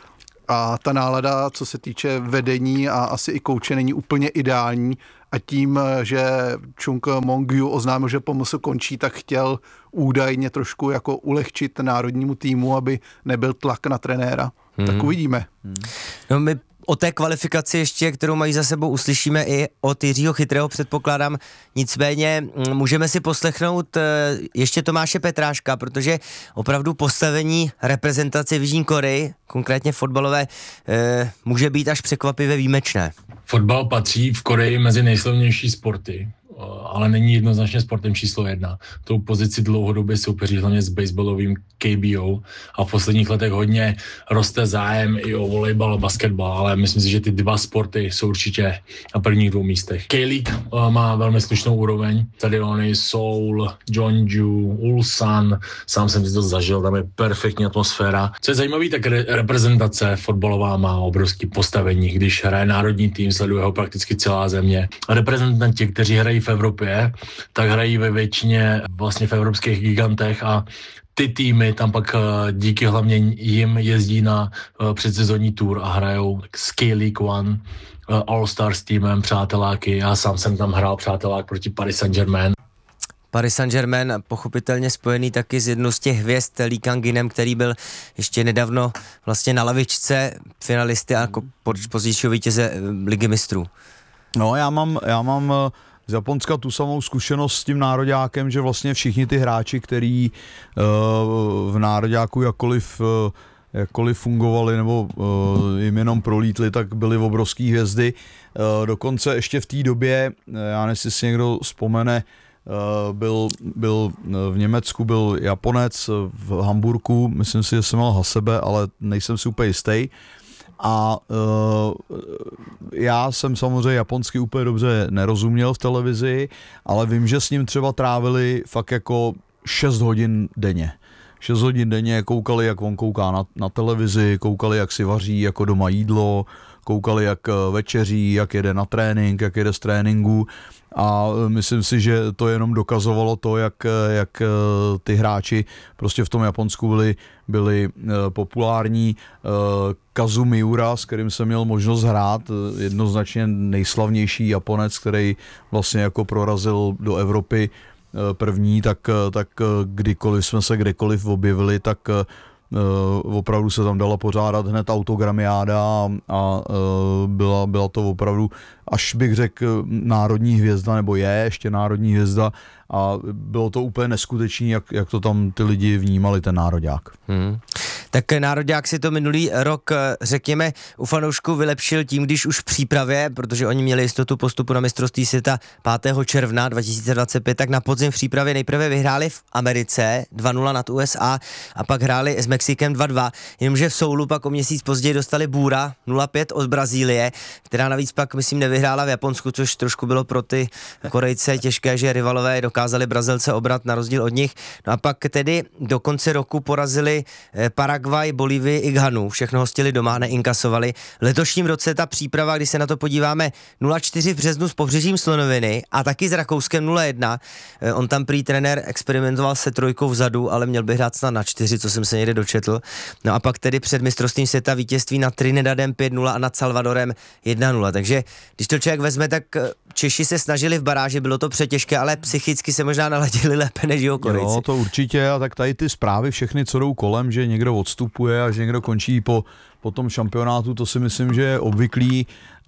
A ta nálada, co se týče vedení a asi i kouče, není úplně ideální. A tím, že Chung Mong-gyu oznámil, že pomoc končí, tak chtěl údajně trošku jako ulehčit národnímu týmu, aby nebyl tlak na trenéra. Hmm. Tak uvidíme. Hmm. No my o té kvalifikaci ještě, kterou mají za sebou, uslyšíme i od Jiřího Chytrého, předpokládám. Nicméně můžeme si poslechnout ještě Tomáše Petráška, protože opravdu postavení reprezentace v Jižní Koreji, konkrétně fotbalové, může být až překvapivě výjimečné. Fotbal patří v Koreji mezi nejslavnější sporty, ale není jednoznačně sportem číslo jedna. Tou pozici dlouhodobě soupeří hlavně s baseballovým K B O a v posledních letech hodně roste zájem i o volejbal a basketbal, ale myslím si, že ty dva sporty jsou určitě na prvních dvou místech. K-League má velmi slušnou úroveň. Stadiony Seoul, Jeonju, Ulsan, sám jsem si to zažil, tam je perfektní atmosféra. Co je zajímavé, tak re- reprezentace fotbalová má obrovský postavení. Když hraje národní tým, sleduje ho prakticky celá země. Reprezentanti, kteří hrají v Evropě, tak hrají ve většině vlastně v evropských gigantech a ty týmy tam pak díky hlavně jim jezdí na předsezonní tour a hrajou K-League One, All-Stars týmem, přáteláky. Já sám jsem tam hrál přátelák proti Paris Saint-Germain. Paris Saint-Germain pochopitelně spojený taky s jednou z těch hvězd Lee Kang-inem, který byl ještě nedávno vlastně na lavičce finalisty a pozdějšího vítěze Ligy mistrů. No já mám, já mám z Japonska tu samou zkušenost s tím nároďákem, že vlastně všichni ty hráči, který uh, v nároďáku jakkoliv, uh, jakkoliv fungovali nebo uh, jim jenom prolítli, tak byly obrovský hvězdy. Uh, dokonce ještě v té době, já nevím, jestli si někdo vzpomene, uh, byl, byl v Německu, byl Japonec v Hamburku, myslím si, že jsem mal Hasebe, ale nejsem si úplně jistý. A uh, já jsem samozřejmě japonsky úplně dobře nerozuměl v televizi, ale vím, že s ním třeba trávili fakt jako šest hodin denně. šest hodin denně koukali, jak on kouká na, na televizi, koukali, jak si vaří jako doma jídlo, koukali, jak večeří, jak jede na trénink, jak jede z tréninku a myslím si, že to jenom dokazovalo to, jak, jak ty hráči prostě v tom Japonsku byli, byli populární. Kazu Miura, s kterým jsem měl možnost hrát, jednoznačně nejslavnější Japonec, který vlastně jako prorazil do Evropy první, tak, tak kdykoliv jsme se kdekoliv objevili, tak Uh, opravdu se tam dala pořádat hned autogramiáda a, a uh, byla, byla to opravdu, až bych řekl, národní hvězda, nebo je ještě národní hvězda a bylo to úplně neskutečný, jak, jak to tam ty lidi vnímali, ten nároďák. Hmm. Tak nároďák si to minulý rok, řekněme, u fanoušků vylepšil tím, když už v přípravě, protože oni měli jistotu postupu na mistrovství světa pátého června dva tisíce dvacet pět, tak na podzim v přípravě nejprve vyhráli v Americe dva nula nad U S A a pak hráli s Mexikem dva dva, jenomže v Soulu pak o měsíc později dostali bůra nula pět od Brazílie, která navíc pak, myslím, nevyhrála v Japonsku, což trošku bylo pro ty Korejce těžké, že rivalové dokázali Brazilce obrat na rozdíl od nich. No a pak tedy do konce roku porazili Paraguay, Bolívii i Ghanu. Všechno hostili doma, neinkasovali. V letošním roce ta příprava, když se na to podíváme, nula čtyři v březnu s Pobřežím Slonoviny a taky s Rakouskem nula jedna. On tam prý trenér experimentoval se trojkou vzadu, ale měl by hrát snad na čtyři, co jsem se někde dočetl. No a pak tedy před mistrovstvím světa vítězství nad Trinidadem pět nula a nad Salvadorem jedna nula. Takže když to člověk vezme, tak Češi se snažili v baráži, bylo to přetěžké, ale psychicky se možná naladili lépe než jeho Korejci. Jo, to určitě, a tak tady ty zprávy všechny, co jdou kolem, že někdo odstupuje a že někdo končí po po tom šampionátu, to si myslím, že je obvyklý.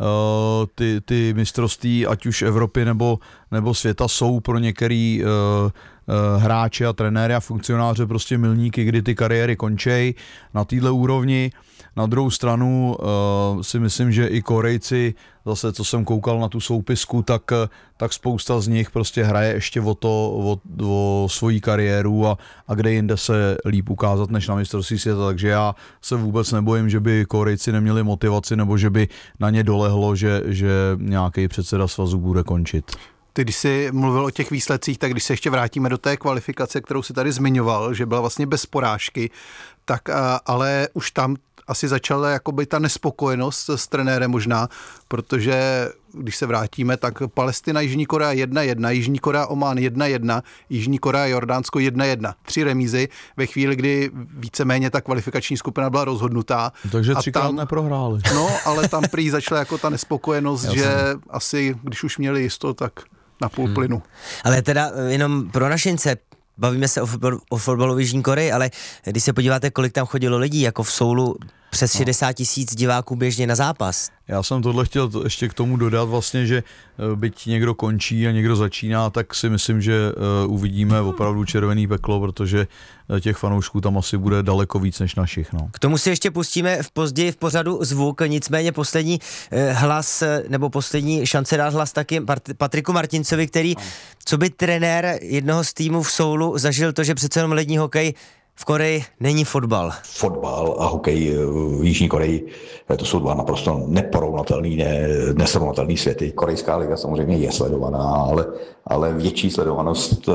Uh, ty, ty mistrovství, ať už Evropy nebo, nebo světa, jsou pro některý uh, uh, hráče a trenéry a funkcionáře prostě milníky, kdy ty kariéry končí na této úrovni. Na druhou stranu uh, si myslím, že i Korejci, zase co jsem koukal na tu soupisku, tak, tak spousta z nich prostě hraje ještě o to, o, o svoji kariéru a, a kde jinde se líp ukázat než na mistrovství světa, takže já se vůbec nebojím, že by Korejci neměli motivaci nebo že by na ně dolehlo, že, že nějaký předseda svazu bude končit. Ty, když jsi mluvil o těch výsledcích, tak když se ještě vrátíme do té kvalifikace, kterou si tady zmiňoval, že byla vlastně bez porážky, tak ale už tam asi začala jakoby ta nespokojenost s trenérem možná, protože když se vrátíme, tak Palestina, Jižní Korea jedna jedna, Jižní Korea, Omán jedna jedna, Jižní Korea, Jordánsko jedna jedna. Tři remízy ve chvíli, kdy víceméně ta kvalifikační skupina byla rozhodnutá. Takže třikrát tam neprohráli. No, ale tam prý začala jako ta nespokojenost, že asi, když už měli jisto, tak na půl hmm. plynu. Ale teda jenom pro našince, bavíme se o, fotbal, o fotbalu v Jižní Koreji, ale když se podíváte, kolik tam chodilo lidí, jako v Soulu přes no. šedesát tisíc diváků běžně na zápas. Já jsem tohle chtěl ještě k tomu dodat vlastně, že byť někdo končí a někdo začíná, tak si myslím, že uvidíme opravdu červený peklo, protože těch fanoušků tam asi bude daleko víc než našich. No. K tomu si ještě pustíme v později v pořadu zvuk, nicméně poslední hlas, nebo poslední šance dát hlas taky Patriku Martincovi, který, co by trenér jednoho z týmů v Soulu, zažil to, že přece jenom lední hokej v Koreji není fotbal. Fotbal a hokej v Jižní Koreji, to jsou dva naprosto neporovnatelný, ne, nesrovnatelný světy. Korejská liga samozřejmě je sledovaná, ale, ale větší sledovanost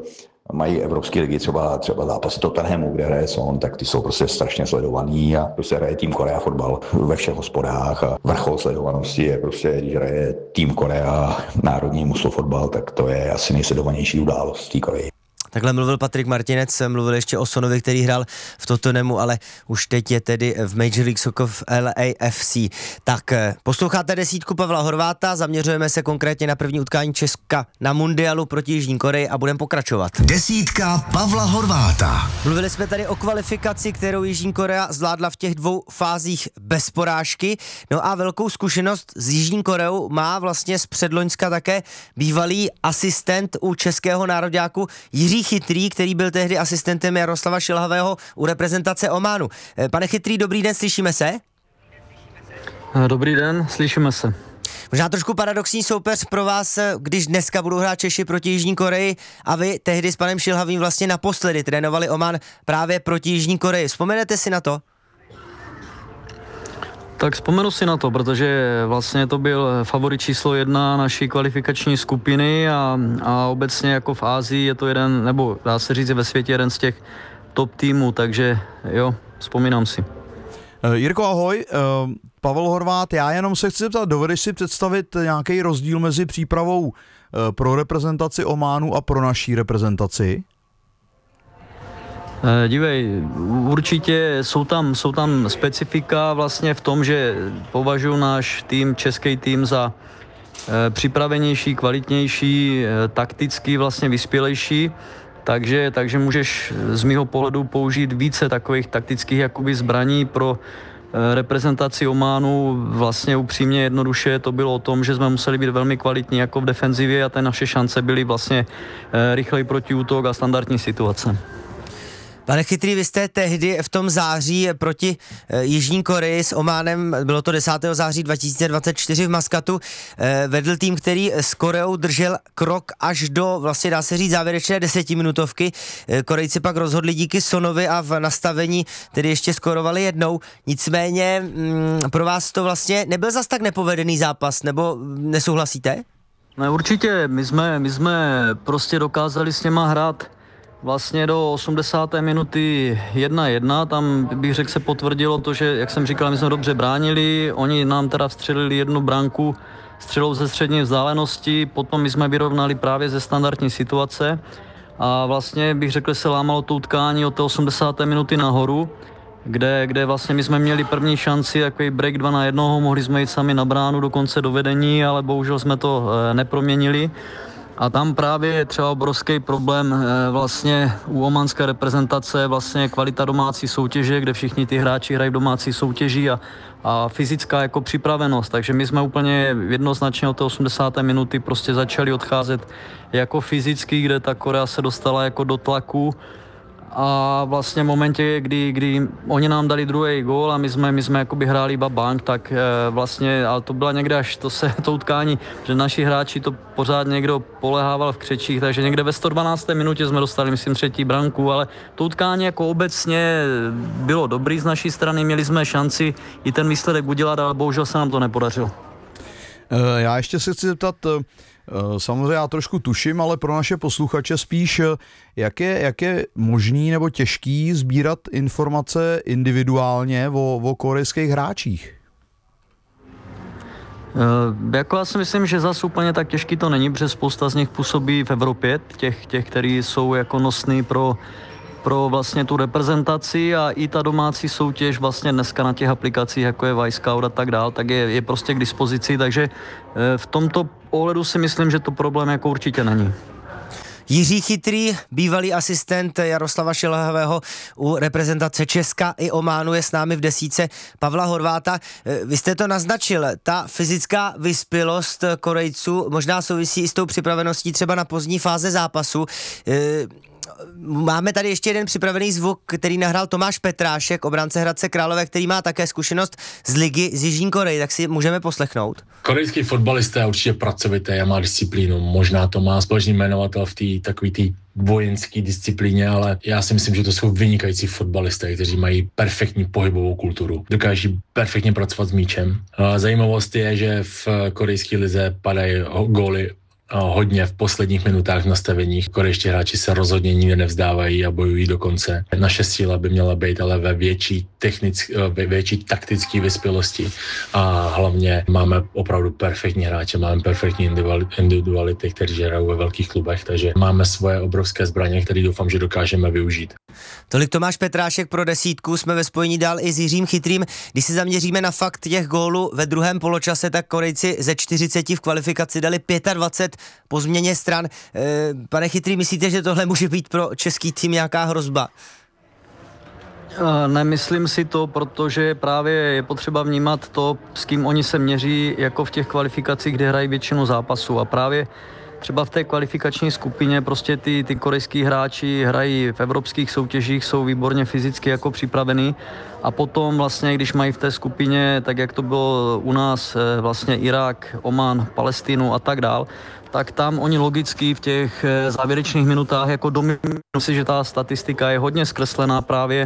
mají evropské ligy, třeba, třeba zápasy Tottenhamu, kde hraje Son, tak ty jsou prostě strašně sledovaný a prostě hraje tým Korea fotbal ve všech hospodách a vrchol sledovanosti je prostě, když hraje tým Korea národní mužstvo fotbal, tak to je asi nejsledovanější událost v té Koreji. Takhle mluvil Patrik Martinec, mluvil ještě o Sonovi, který hrál v Tottenhamu, ale už teď je tedy v Major League Soccer v L A F C. Tak posloucháte desítku Pavla Horváta, zaměřujeme se konkrétně na první utkání Česka na mundialu proti Jižní Koreji a budeme pokračovat. Desítka Pavla Horváta. Mluvili jsme tady o kvalifikaci, kterou Jižní Korea zvládla v těch dvou fázích bez porážky. No a velkou zkušenost s Jižní Koreou má vlastně z předloňska také bývalý asistent u českého nároďáku Jiří Chytrý, který byl tehdy asistentem Jaroslava Šilhavého u reprezentace Ománu. Pane Chytrý, dobrý den, slyšíme se? Dobrý den, slyšíme se. Možná trošku paradoxní soupeř pro vás, když dneska budou hrát Češi proti Jižní Koreji a vy tehdy s panem Šilhavým vlastně naposledy trénovali Oman právě proti Jižní Koreji. Vzpomenete si na to? Tak vzpomenu si na to, protože vlastně to byl favorit číslo jedna naší kvalifikační skupiny a, a obecně jako v Ázii je to jeden, nebo dá se říct ve světě jeden z těch top týmů, takže jo, vzpomínám si. Jirko, ahoj, Pavel Horvát, já jenom se chci zeptat, dovedeš si představit nějaký rozdíl mezi přípravou pro reprezentaci Ománu a pro naší reprezentaci? Dívej, určitě jsou tam, jsou tam specifika vlastně v tom, že považuji náš tým, český tým za e, připravenější, kvalitnější, e, takticky vlastně vyspělejší, takže, takže můžeš z mýho pohledu použít více takových taktických jakoby zbraní pro e, reprezentaci Ománu. Vlastně upřímně jednoduše to bylo o tom, že jsme museli být velmi kvalitní jako v defenzivě a ty naše šance byly vlastně e, rychlej protiútok a standardní situace. Pane Chytrý, vy jste tehdy v tom září proti e, Jižní Koreji s Ománem, bylo to desátého září dva tisíce dvacet čtyři v Maskatu, e, vedl tým, který s Koreou držel krok až do, vlastně dá se říct, závěrečné desetiminutovky. E, Korejci pak rozhodli díky Sonovi a v nastavení tedy ještě skorovali jednou. Nicméně m, pro vás to vlastně nebyl zas tak nepovedený zápas, nebo nesouhlasíte? Ne, určitě, my jsme, my jsme prostě dokázali s něma hrát vlastně do osmdesáté minuty jedna jedna, tam bych řekl se potvrdilo to, že jak jsem říkal, my jsme dobře bránili, oni nám teda vstřelili jednu branku střelou ze střední vzdálenosti, potom my jsme vyrovnali právě ze standardní situace a vlastně bych řekl se lámalo to utkání od té osmdesáté minuty nahoru, kde, kde vlastně my jsme měli první šanci, takový break dva na jednoho, mohli jsme jít sami na bránu dokonce do vedení, ale bohužel jsme to e, neproměnili. A tam právě je třeba obrovský problém vlastně u omanské reprezentace, vlastně kvalita domácí soutěže, kde všichni ty hráči hrají v domácí soutěži a, a fyzická jako připravenost. Takže my jsme úplně jednoznačně od té osmdesáté minuty prostě začali odcházet jako fyzicky, kde ta Korea se dostala jako do tlaku. A vlastně v momentě, kdy, kdy oni nám dali druhý gól a my jsme, my jsme jakoby hráli iba bank, tak e, vlastně, ale to byla někde až to se to utkání, že naši hráči to pořád někdo polehával v křečích, takže někde ve sto dvanácté minutě jsme dostali, myslím, třetí branku, ale to utkání jako obecně bylo dobrý z naší strany, měli jsme šanci i ten výsledek udělat, ale bohužel se nám to nepodařilo. Já ještě se chci zeptat, samozřejmě já trošku tuším, ale pro naše posluchače spíš, jak je, jak je možný nebo těžký sbírat informace individuálně o, o korejských hráčích? E, jako já si myslím, že zase úplně tak těžký to není, protože spousta z nich působí v Evropě, těch, těch kteří jsou jako nosní pro pro vlastně tu reprezentaci a i ta domácí soutěž vlastně dneska na těch aplikacích, jako je Wisecout a tak dál, tak je, je prostě k dispozici, takže v tomto ohledu si myslím, že to problém jako určitě není. Jiří Chytrý, bývalý asistent Jaroslava Šilhavého u reprezentace Česka i Ománu, je s námi v desítce Pavla Horváta. Vy jste to naznačil, ta fyzická vyspělost Korejců možná souvisí i s tou připraveností třeba na pozdní fáze zápasu. Máme tady ještě jeden připravený zvuk, který nahrál Tomáš Petrášek, obránce Hradce Králové, který má také zkušenost z ligy z Jižní Koreji, tak si můžeme poslechnout. Korejský fotbalista je určitě pracovitý a má disciplínu. Možná to má společný jmenovatel v té takový té vojenské disciplíně, ale já si myslím, že to jsou vynikající fotbalisté, kteří mají perfektní pohybovou kulturu. Dokáží perfektně pracovat s míčem. Zajímavost je, že v korejské lize padají góly hodně v posledních minutách v nastaveních. Korejští hráči se rozhodně nikde nevzdávají a bojují do konce. Naše síla by měla být ale ve větší, technick, ve větší taktické vyspělosti a hlavně máme opravdu perfektní hráče, máme perfektní individuality, kteří hrají ve velkých klubech, takže máme svoje obrovské zbraně, které doufám, že dokážeme využít. Tolik Tomáš Petrášek pro desítku, jsme ve spojení dál i s Jiřím Chytrým. Když se zaměříme na fakt těch gólů ve druhém poločase, tak Korejci ze čtyřicet v kvalifikaci dali dvacet pět po změně stran. E, pane Chytrý, myslíte, že tohle může být pro český tým nějaká hrozba? Nemyslím si to, protože právě je potřeba vnímat to, s kým oni se měří jako v těch kvalifikacích, kde hrají většinu zápasů a právě třeba v té kvalifikační skupině prostě ty, ty korejský hráči hrají v evropských soutěžích, jsou výborně fyzicky jako připravení a potom vlastně, když mají v té skupině, tak jak to bylo u nás, vlastně Irák, Oman, Palestinu a tak dál, tak tam oni logicky v těch závěrečných minutách jako dominují si, že ta statistika je hodně zkreslená právě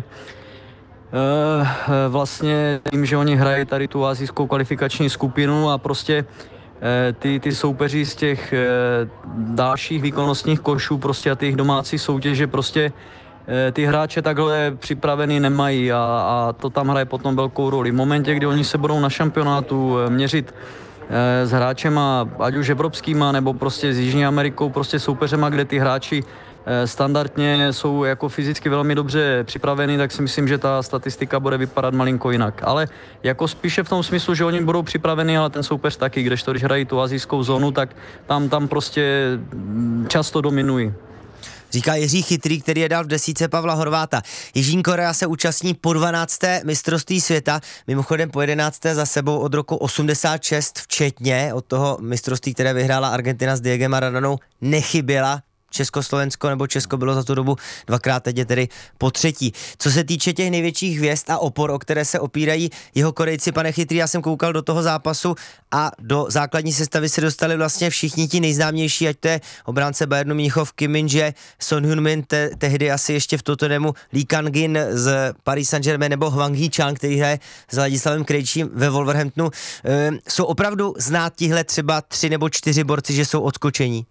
vlastně tím, že oni hrají tady tu asijskou kvalifikační skupinu a prostě Ty, ty soupeři z těch e, dalších výkonnostních košů prostě a těch domácí soutěže prostě e, ty hráče takhle připravený nemají a, a to tam hraje potom velkou roli. V momentě, kdy oni se budou na šampionátu e, měřit e, s hráčema, ať už evropskýma nebo prostě s Jižní Amerikou, prostě soupeřema, kde ty hráči standardně jsou jako fyzicky velmi dobře připraveni, tak si myslím, že ta statistika bude vypadat malinko jinak. Ale jako spíše v tom smyslu, že oni budou připraveni, ale ten soupeř taky, kdežto když hrají tu asijskou zónu, tak tam, tam prostě často dominují. Říká Jiří Chytrý, který je dál v desítce Pavla Horváta. Jižní Korea se účastní po dvanácté mistrovství světa, mimochodem po jedenácté za sebou od roku osmdesát šest včetně, od toho mistrovství, které vyhrála Argentina s Diegem Maradonou, nechyběla Československo nebo Česko bylo za tu dobu dvakrát, teď je tedy po třetí. Co se týče těch největších hvězd a opor, o které se opírají jeho Korejci, pane Chytrý, já jsem koukal do toho zápasu a do základní sestavy se dostali vlastně všichni ti nejznámější, ať to je obránce Bayernu Mnichov, Kim Min-jae, Son Heung-min, te, tehdy asi ještě v Tottenhamu, Lee Kang-in z Paris Saint-Germain nebo Hwang Hee-chan, který hraje s Ladislavem Krejčím ve Wolverhamptonu. E, jsou opravdu znát tihle třeba tři nebo čtyři borci, že jsou odskočení?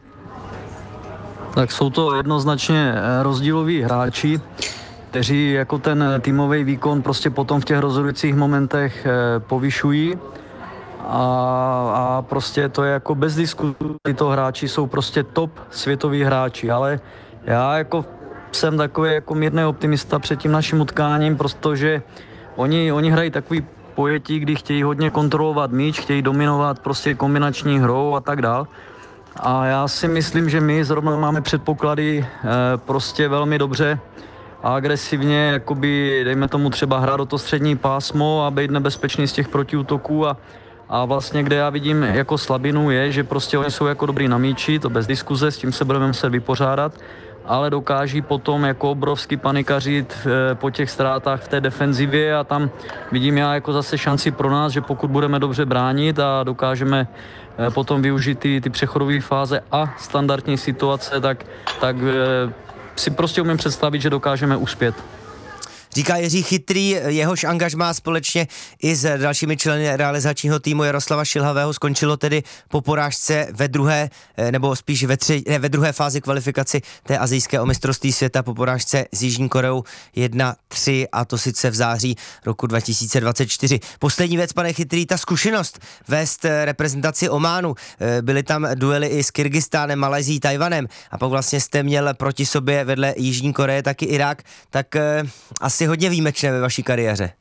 Tak jsou to jednoznačně rozdíloví hráči, kteří jako ten týmový výkon prostě potom v těch rozhodujících momentech povyšují a, a prostě to je jako bez diskuse, tyto hráči jsou prostě top světoví hráči, ale já jako jsem takový jako mírný optimista před tím naším utkáním, protože oni, oni hrají takový pojetí, kdy chtějí hodně kontrolovat míč, chtějí dominovat prostě kombinační hrou a tak dál. A já si myslím, že my zrovna máme předpoklady prostě velmi dobře a agresivně, jakoby, dejme tomu třeba hrát do to střední pásmo a být nebezpečný z těch protiútoků a, a vlastně kde já vidím jako slabinu je, že prostě oni jsou jako dobrý na míči, to bez diskuze, s tím se budeme muset vypořádat, ale dokáží potom jako obrovsky panikařit po těch ztrátách v té defenzivě a tam vidím já jako zase šanci pro nás, že pokud budeme dobře bránit a dokážeme potom využít ty, ty přechodové fáze a standardní situace, tak, tak si prostě umím představit, že dokážeme uspět. Říká Jiří Chytrý, jehož angažmá společně i s dalšími členy realizačního týmu Jaroslava Šilhavého skončilo tedy po porážce ve druhé, nebo spíš ve, tři, ne, ve druhé fázi kvalifikaci té asijské o mistrovství světa po porážce s Jižní Koreou jedna tři, a to sice v září roku dva tisíce dvacet čtyři. Poslední věc, pane Chytrý, ta zkušenost vést reprezentaci Ománu. Byly tam duely i s Kyrgyzstánem, Malajzií, Tajvanem a pak vlastně jste měl proti sobě vedle Jižní Koreje taky Irák, tak eh, asi hodně výjimečné ve vaší kariéře.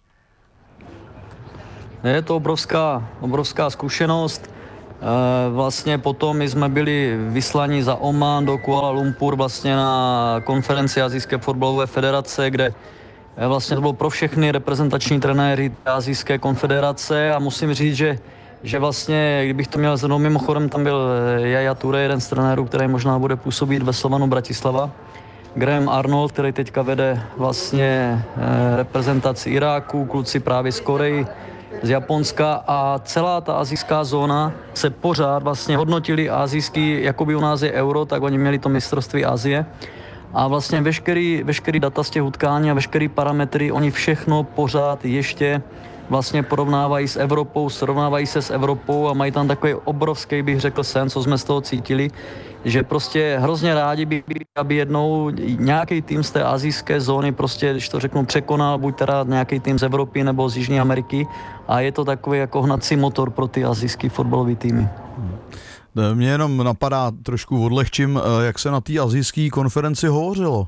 Je to obrovská, obrovská zkušenost. Vlastně potom my jsme byli vyslaní za Oman do Kuala Lumpur vlastně na konferenci Asijské fotbalové federace, kde vlastně to bylo pro všechny reprezentační trenéry Asijské konfederace a musím říct, že, že vlastně, kdybych to měl zhrnout, mimochodem tam byl Yaya Touré, jeden z trenérů, který možná bude působit ve Slovanu Bratislava, Graham Arnold, který teďka vede vlastně reprezentaci Iráku, kluci právě z Koreji, z Japonska a celá ta asijská zóna se pořád vlastně hodnotili asijský, jako by u nás je euro, tak oni měli to mistrovství Asie a vlastně veškerý, veškerý data z těch utkání a veškerý parametry, oni všechno pořád ještě vlastně porovnávají s Evropou, srovnávají se s Evropou a mají tam takový obrovský, bych řekl, sen, co jsme z toho cítili, že prostě hrozně rádi by, aby jednou nějaký tým z té asijské zóny prostě, když to řeknu, překonal buď teda nějaký tým z Evropy nebo z Jižní Ameriky a je to takový jako hnací motor pro ty asijský fotbalový týmy. Mě jenom napadá, trošku odlehčím, jak se na té asijské konferenci hovořilo?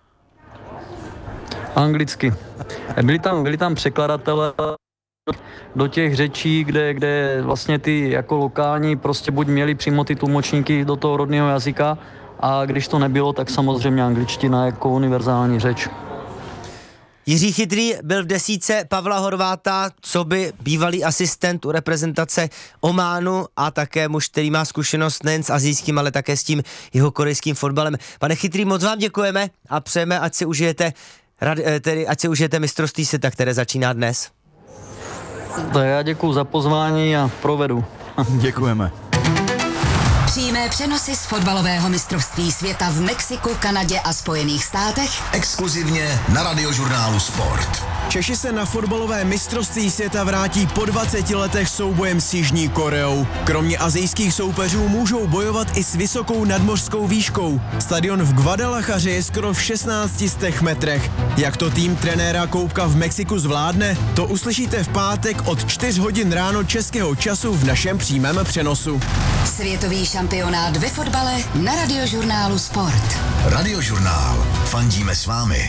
Anglicky. Byli tam, byli tam překladatelé do těch řečí, kde, kde vlastně ty jako lokální prostě buď měli přímo ty tlumočníky do toho rodného jazyka a když to nebylo, tak samozřejmě angličtina jako univerzální řeč. Jiří Chytrý byl v desítce Pavla Horváta, co by bývalý asistent u reprezentace Ománu a také muž, který má zkušenost nejen s asijským, ale také s tím jihokorejským fotbalem. Pane Chytrý, moc vám děkujeme a přejeme, ať si užijete, tedy ať si užijete mistrovství světa, které začíná dnes. Tak já děkuju za pozvání a provedu. Děkujeme. Přímé přenosy z fotbalového mistrovství světa v Mexiku, Kanadě a Spojených státech. Exkluzivně na Radiožurnálu Sport. Češi se na fotbalové mistrovství světa vrátí po dvaceti letech soubojem s Jižní Koreou. Kromě asijských soupeřů můžou bojovat i s vysokou nadmořskou výškou. Stadion v Guadalajaře je skoro v šestnácti stech metrech. Jak to tým trenéra Koupka v Mexiku zvládne, to uslyšíte v pátek od čtyř hodin ráno českého času v našem přímém přenosu. Světový šampionát ve fotbale na Radiožurnálu Sport. Radiožurnál. Fandíme s vámi.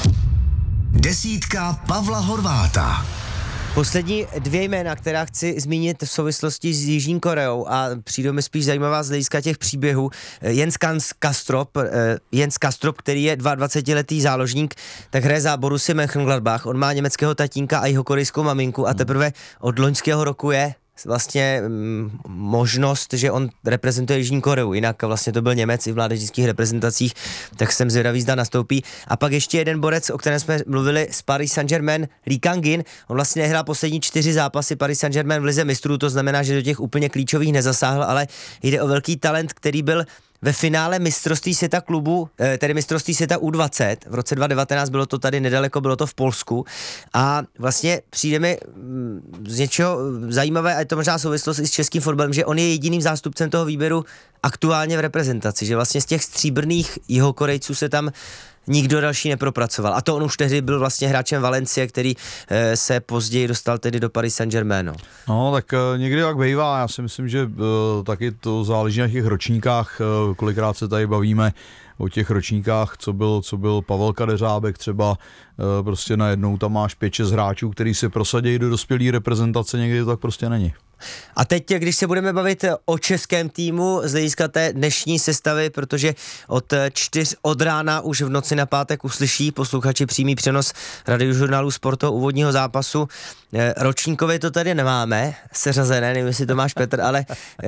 Desítka Pavla Horváta. Poslední dvě jména, která chci zmínit v souvislosti s Jižní Koreou a přijdou mi spíš zajímavá z hlediska těch příběhů. Jens Kastrop, Jens Kastrop, který je dvacetiletý záložník, tak hraje za Borussia Mönchengladbach. On má německého tatínka a jihokorejskou maminku a teprve od loňského roku je vlastně mm, možnost, že on reprezentuje Jižní Koreu, jinak vlastně to byl Němec i v mládežnických reprezentacích, tak jsem zvědavý, zda nastoupí. A pak ještě jeden borec, o kterém jsme mluvili, z Paris Saint-Germain, Lee Kang-in, on vlastně nehrál poslední čtyři zápasy Paris Saint-Germain v lize mistrů, to znamená, že do těch úplně klíčových nezasáhl, ale jde o velký talent, který byl ve finále mistrovství světa klubu, tedy mistrovství světa U dvacet, v roce dva tisíce devatenáct, bylo to tady nedaleko, bylo to v Polsku a vlastně přijde mi z něčeho zajímavé, a je to možná souvislost i s českým fotbalem, že on je jediným zástupcem toho výběru aktuálně v reprezentaci, že vlastně z těch stříbrných jihokorejců se tam nikdo další nepropracoval. A to on už tehdy byl vlastně hráčem Valencie, který e, se později dostal tedy do Paris Saint-Germain. No, tak e, někdy jak bývá, já si myslím, že e, taky to záleží na těch ročníkách, e, kolikrát se tady bavíme o těch ročníkách, co byl, co byl Pavel Kadeřábek třeba, e, prostě najednou tam máš pět šest hráčů, který se prosadí do dospělé reprezentace, někdy to tak prostě není. A teď, když se budeme bavit o českém týmu z hlediska té dnešní sestavy, protože od čtyř od rána už v noci na pátek uslyší posluchači přímý přenos radiožurnálu Sporto úvodního zápasu. Ročníkově to tady nemáme seřazené, nevím, jestli to máš Petr, ale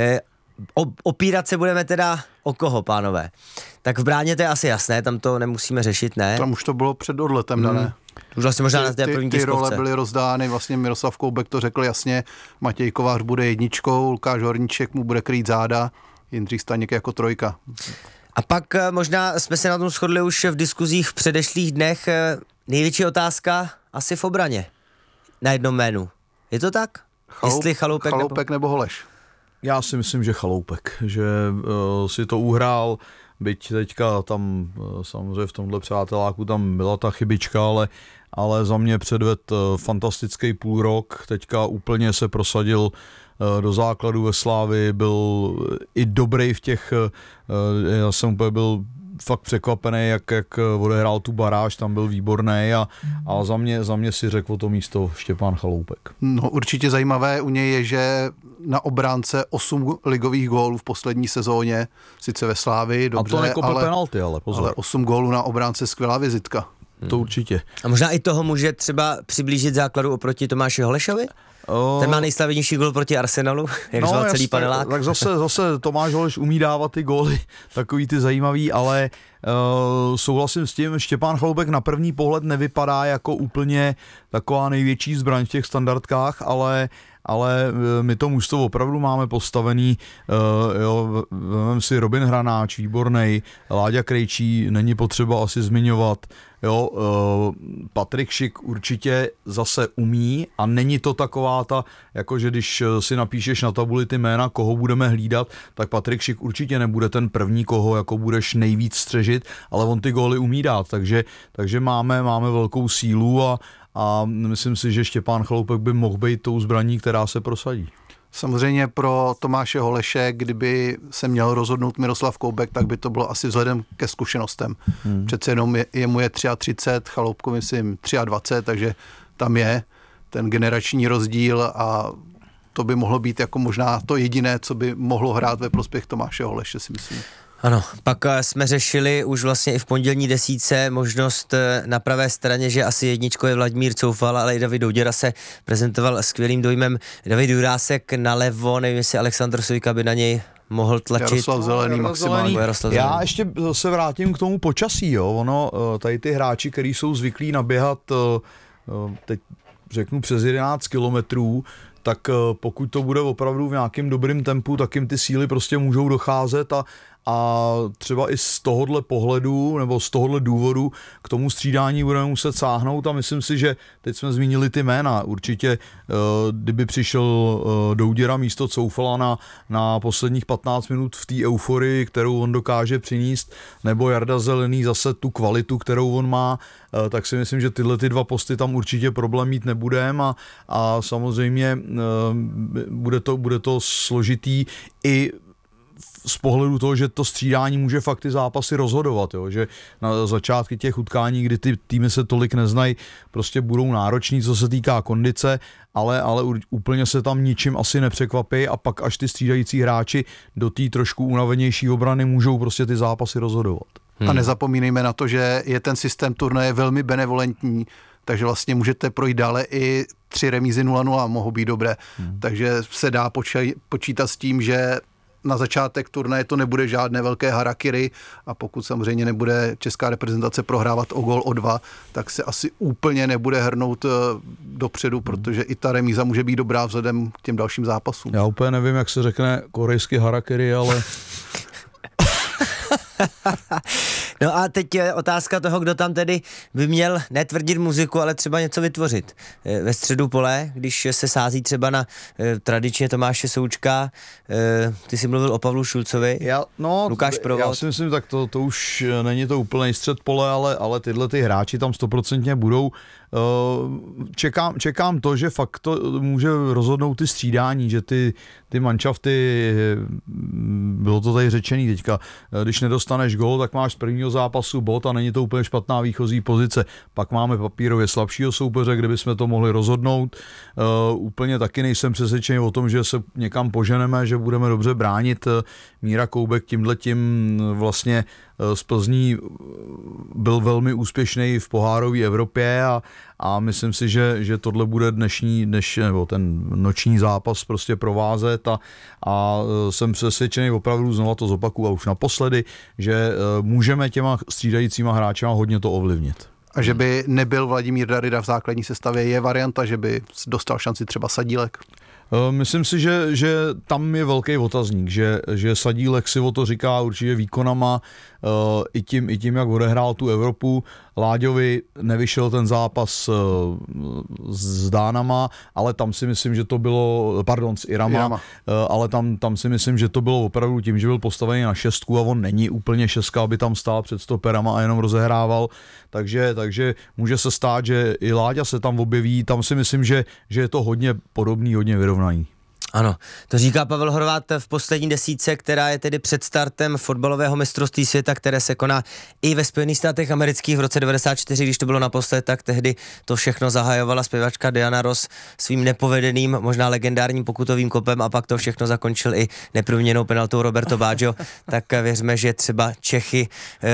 opírat se budeme teda o koho, pánové? Tak v bráně to je asi jasné, tam to nemusíme řešit, ne? Tam už to bylo před odletem, hmm. dané. Už vlastně možná ty, na té první ty, ty tiskovce. role byly rozdány, vlastně Miroslav Koubek to řekl jasně, Matěj Kovář bude jedničkou, Lukáš Horníček mu bude krýt záda, Jindřich Staněk jako trojka. A pak možná jsme se na tom shodli už v diskuzích v předešlých dnech, největší otázka asi v obraně. Na jednom jménu. Je to tak? Chaloup, Jestli Chaloupek, Chaloupek nebo... nebo Holeš? Já si myslím, že Chaloupek, že uh, si to uhrál, byť teďka tam uh, samozřejmě v tomhle přáteláku tam byla ta chybička, ale, ale za mě předved uh, fantastický půl rok, teďka úplně se prosadil uh, do základu ve Slávii, byl i dobrý v těch, uh, já jsem úplně byl fakt překvapený, jak, jak odehrál tu baráž, tam byl výborný a, a za, mě, za mě si řekl o to místo Štěpán Chaloupek. No určitě zajímavé u něj je, že na obránce osm ligových gólů v poslední sezóně, sice ve Slávii, dobře, a to nekope ale, penalty, ale pozor. ale osm gólů na obránce, skvělá vizitka. Hmm. To určitě. A možná i toho může třeba přiblížit základu oproti Tomáši Holešovi? O... Ten má nejslavnější gól proti Arsenalu, jak no, zval celý panelák. Tak zase, zase Tomáš Holeš umí dávat ty góly, takový ty zajímavý, ale uh, souhlasím s tím, Štěpán Chaloupek na první pohled nevypadá jako úplně taková největší zbraň v těch standardkách, ale ale my to mužstvo opravdu máme postavený, uh, jo, vemem si Robin Hranáč, výbornej, Láďa Krejčí, není potřeba asi zmiňovat, jo, uh, Patrik Šik určitě zase umí a není to taková ta, jakože když si napíšeš na tabuli ty jména, koho budeme hlídat, tak Patrik Šik určitě nebude ten první, koho jako budeš nejvíc střežit, ale on ty góly umí dát, takže, takže máme, máme velkou sílu a a myslím si, že Štěpán Chaloupek by mohl být tou zbraní, která se prosadí. Samozřejmě pro Tomáše Holeše, kdyby se měl rozhodnout Miroslav Koubek, tak by to bylo asi vzhledem ke zkušenostem. Hmm. Přece jenom je, jemu je třicet tři, Chaloupkovi myslím dvacet tři, takže tam je ten generační rozdíl a to by mohlo být jako možná to jediné, co by mohlo hrát ve prospěch Tomáše Holeše, si myslím. Ano, pak jsme řešili už vlastně i v pondělní desítce možnost na pravé straně, že asi jedničko je Vladimír Coufal, ale i David Douděra se prezentoval skvělým dojmem. David Jurásek nalevo, nevím, jestli Aleksandr Sojka by na něj mohl tlačit. Jaroslav Zelený maximálně. Já ještě se vrátím k tomu počasí, jo. Ono, tady ty hráči, kteří jsou zvyklí naběhat, teď řeknu přes jedenáct kilometrů, tak pokud to bude opravdu v nějakém dobrém tempu, tak jim ty síly prostě můžou docházet a a třeba i z tohohle pohledu nebo z tohohle důvodu k tomu střídání budeme muset sáhnout a myslím si, že teď jsme zmínili ty jména. Určitě, kdyby přišel Douděra místo Coufala na, na posledních patnáct minut v té euforii, kterou on dokáže přinést, nebo Jarda Zelený zase tu kvalitu, kterou on má, tak si myslím, že tyhle ty dva posty tam určitě problém mít nebudeme a, a samozřejmě bude to, bude to složitý i z pohledu toho, že to střídání může fakt ty zápasy rozhodovat, jo? Že na začátky těch utkání, kdy ty týmy se tolik neznají, prostě budou nároční, co se týká kondice, ale, ale úplně se tam ničím asi nepřekvapí a pak až ty střídající hráči do té trošku unavenější obrany můžou prostě ty zápasy rozhodovat. Hmm. A nezapomínejme na to, že je ten systém turnaje velmi benevolentní, takže vlastně můžete projít dále i tři remízy nula nula mohou být dobré, hmm. takže se dá počí, počítat s tím, že na začátek turnaje to nebude žádné velké harakiri a pokud samozřejmě nebude česká reprezentace prohrávat o gól o dva, tak se asi úplně nebude hrnout dopředu, protože i ta remíza může být dobrá vzhledem k těm dalším zápasům. Já úplně nevím, jak se řekne korejský harakiri, ale... No a teď je otázka toho, kdo tam tedy by měl netvrdit muziku, ale třeba něco vytvořit. Ve středu pole, když se sází třeba na eh, tradičně Tomáše Součka, eh, ty jsi mluvil o Pavlu Šulcovi, já, no, Lukáš Provod. Já si myslím, tak to, to už není to úplný střed pole, ale, ale tyhle ty hráči tam stoprocentně budou. čekám, čekám to, že fakt to může rozhodnout ty střídání, že ty, ty manšafty, bylo to tady řečený teďka, když nedostaneš gól, tak máš z prvního zápasu bod a není to úplně špatná výchozí pozice. Pak máme papírově slabšího soupeře, kde bychom to mohli rozhodnout. Úplně taky nejsem přesvědčený o tom, že se někam poženeme, že budeme dobře bránit. Míra Koubek tímhletím vlastně z Plzní byl velmi úspěšný v pohárové Evropě a, a myslím si, že, že tohle bude dnešní, dneš, nebo ten noční zápas prostě provázet a, a jsem přesvědčený opravdu, znova to zopakuju a už naposledy, že můžeme těma střídajícíma hráčema hodně to ovlivnit. A že by nebyl Vladimír Darida v základní sestavě, je varianta, že by dostal šanci třeba Sadílek? Myslím si, že, že tam je velký otazník, že, že Sadílek si o to říká určitě výkonama, uh, i, tím, i tím, jak odehrál tu Evropu. Láďovi nevyšel ten zápas uh, s Dánama, ale tam si myslím, že to bylo, pardon, s Irama, Irama. Uh, ale tam, tam si myslím, že to bylo opravdu tím, že byl postavený na šestku a on není úplně šestka, aby tam stál před stoperama a jenom rozehrával, takže, takže může se stát, že i Láďa se tam objeví, tam si myslím, že, že je to hodně podobný, hodně vyrovnaný. Ano, to říká Pavel Horváth v poslední desítce, která je tedy před startem fotbalového mistrovství světa, které se koná i ve Spojených státech amerických v roce devadesát čtyři, když to bylo naposled, tak tehdy to všechno zahajovala zpěvačka Diana Ross svým nepovedeným, možná legendárním pokutovým kopem a pak to všechno zakončil i neproměnnou penaltou Roberto Baggio, tak věřme, že třeba Čechy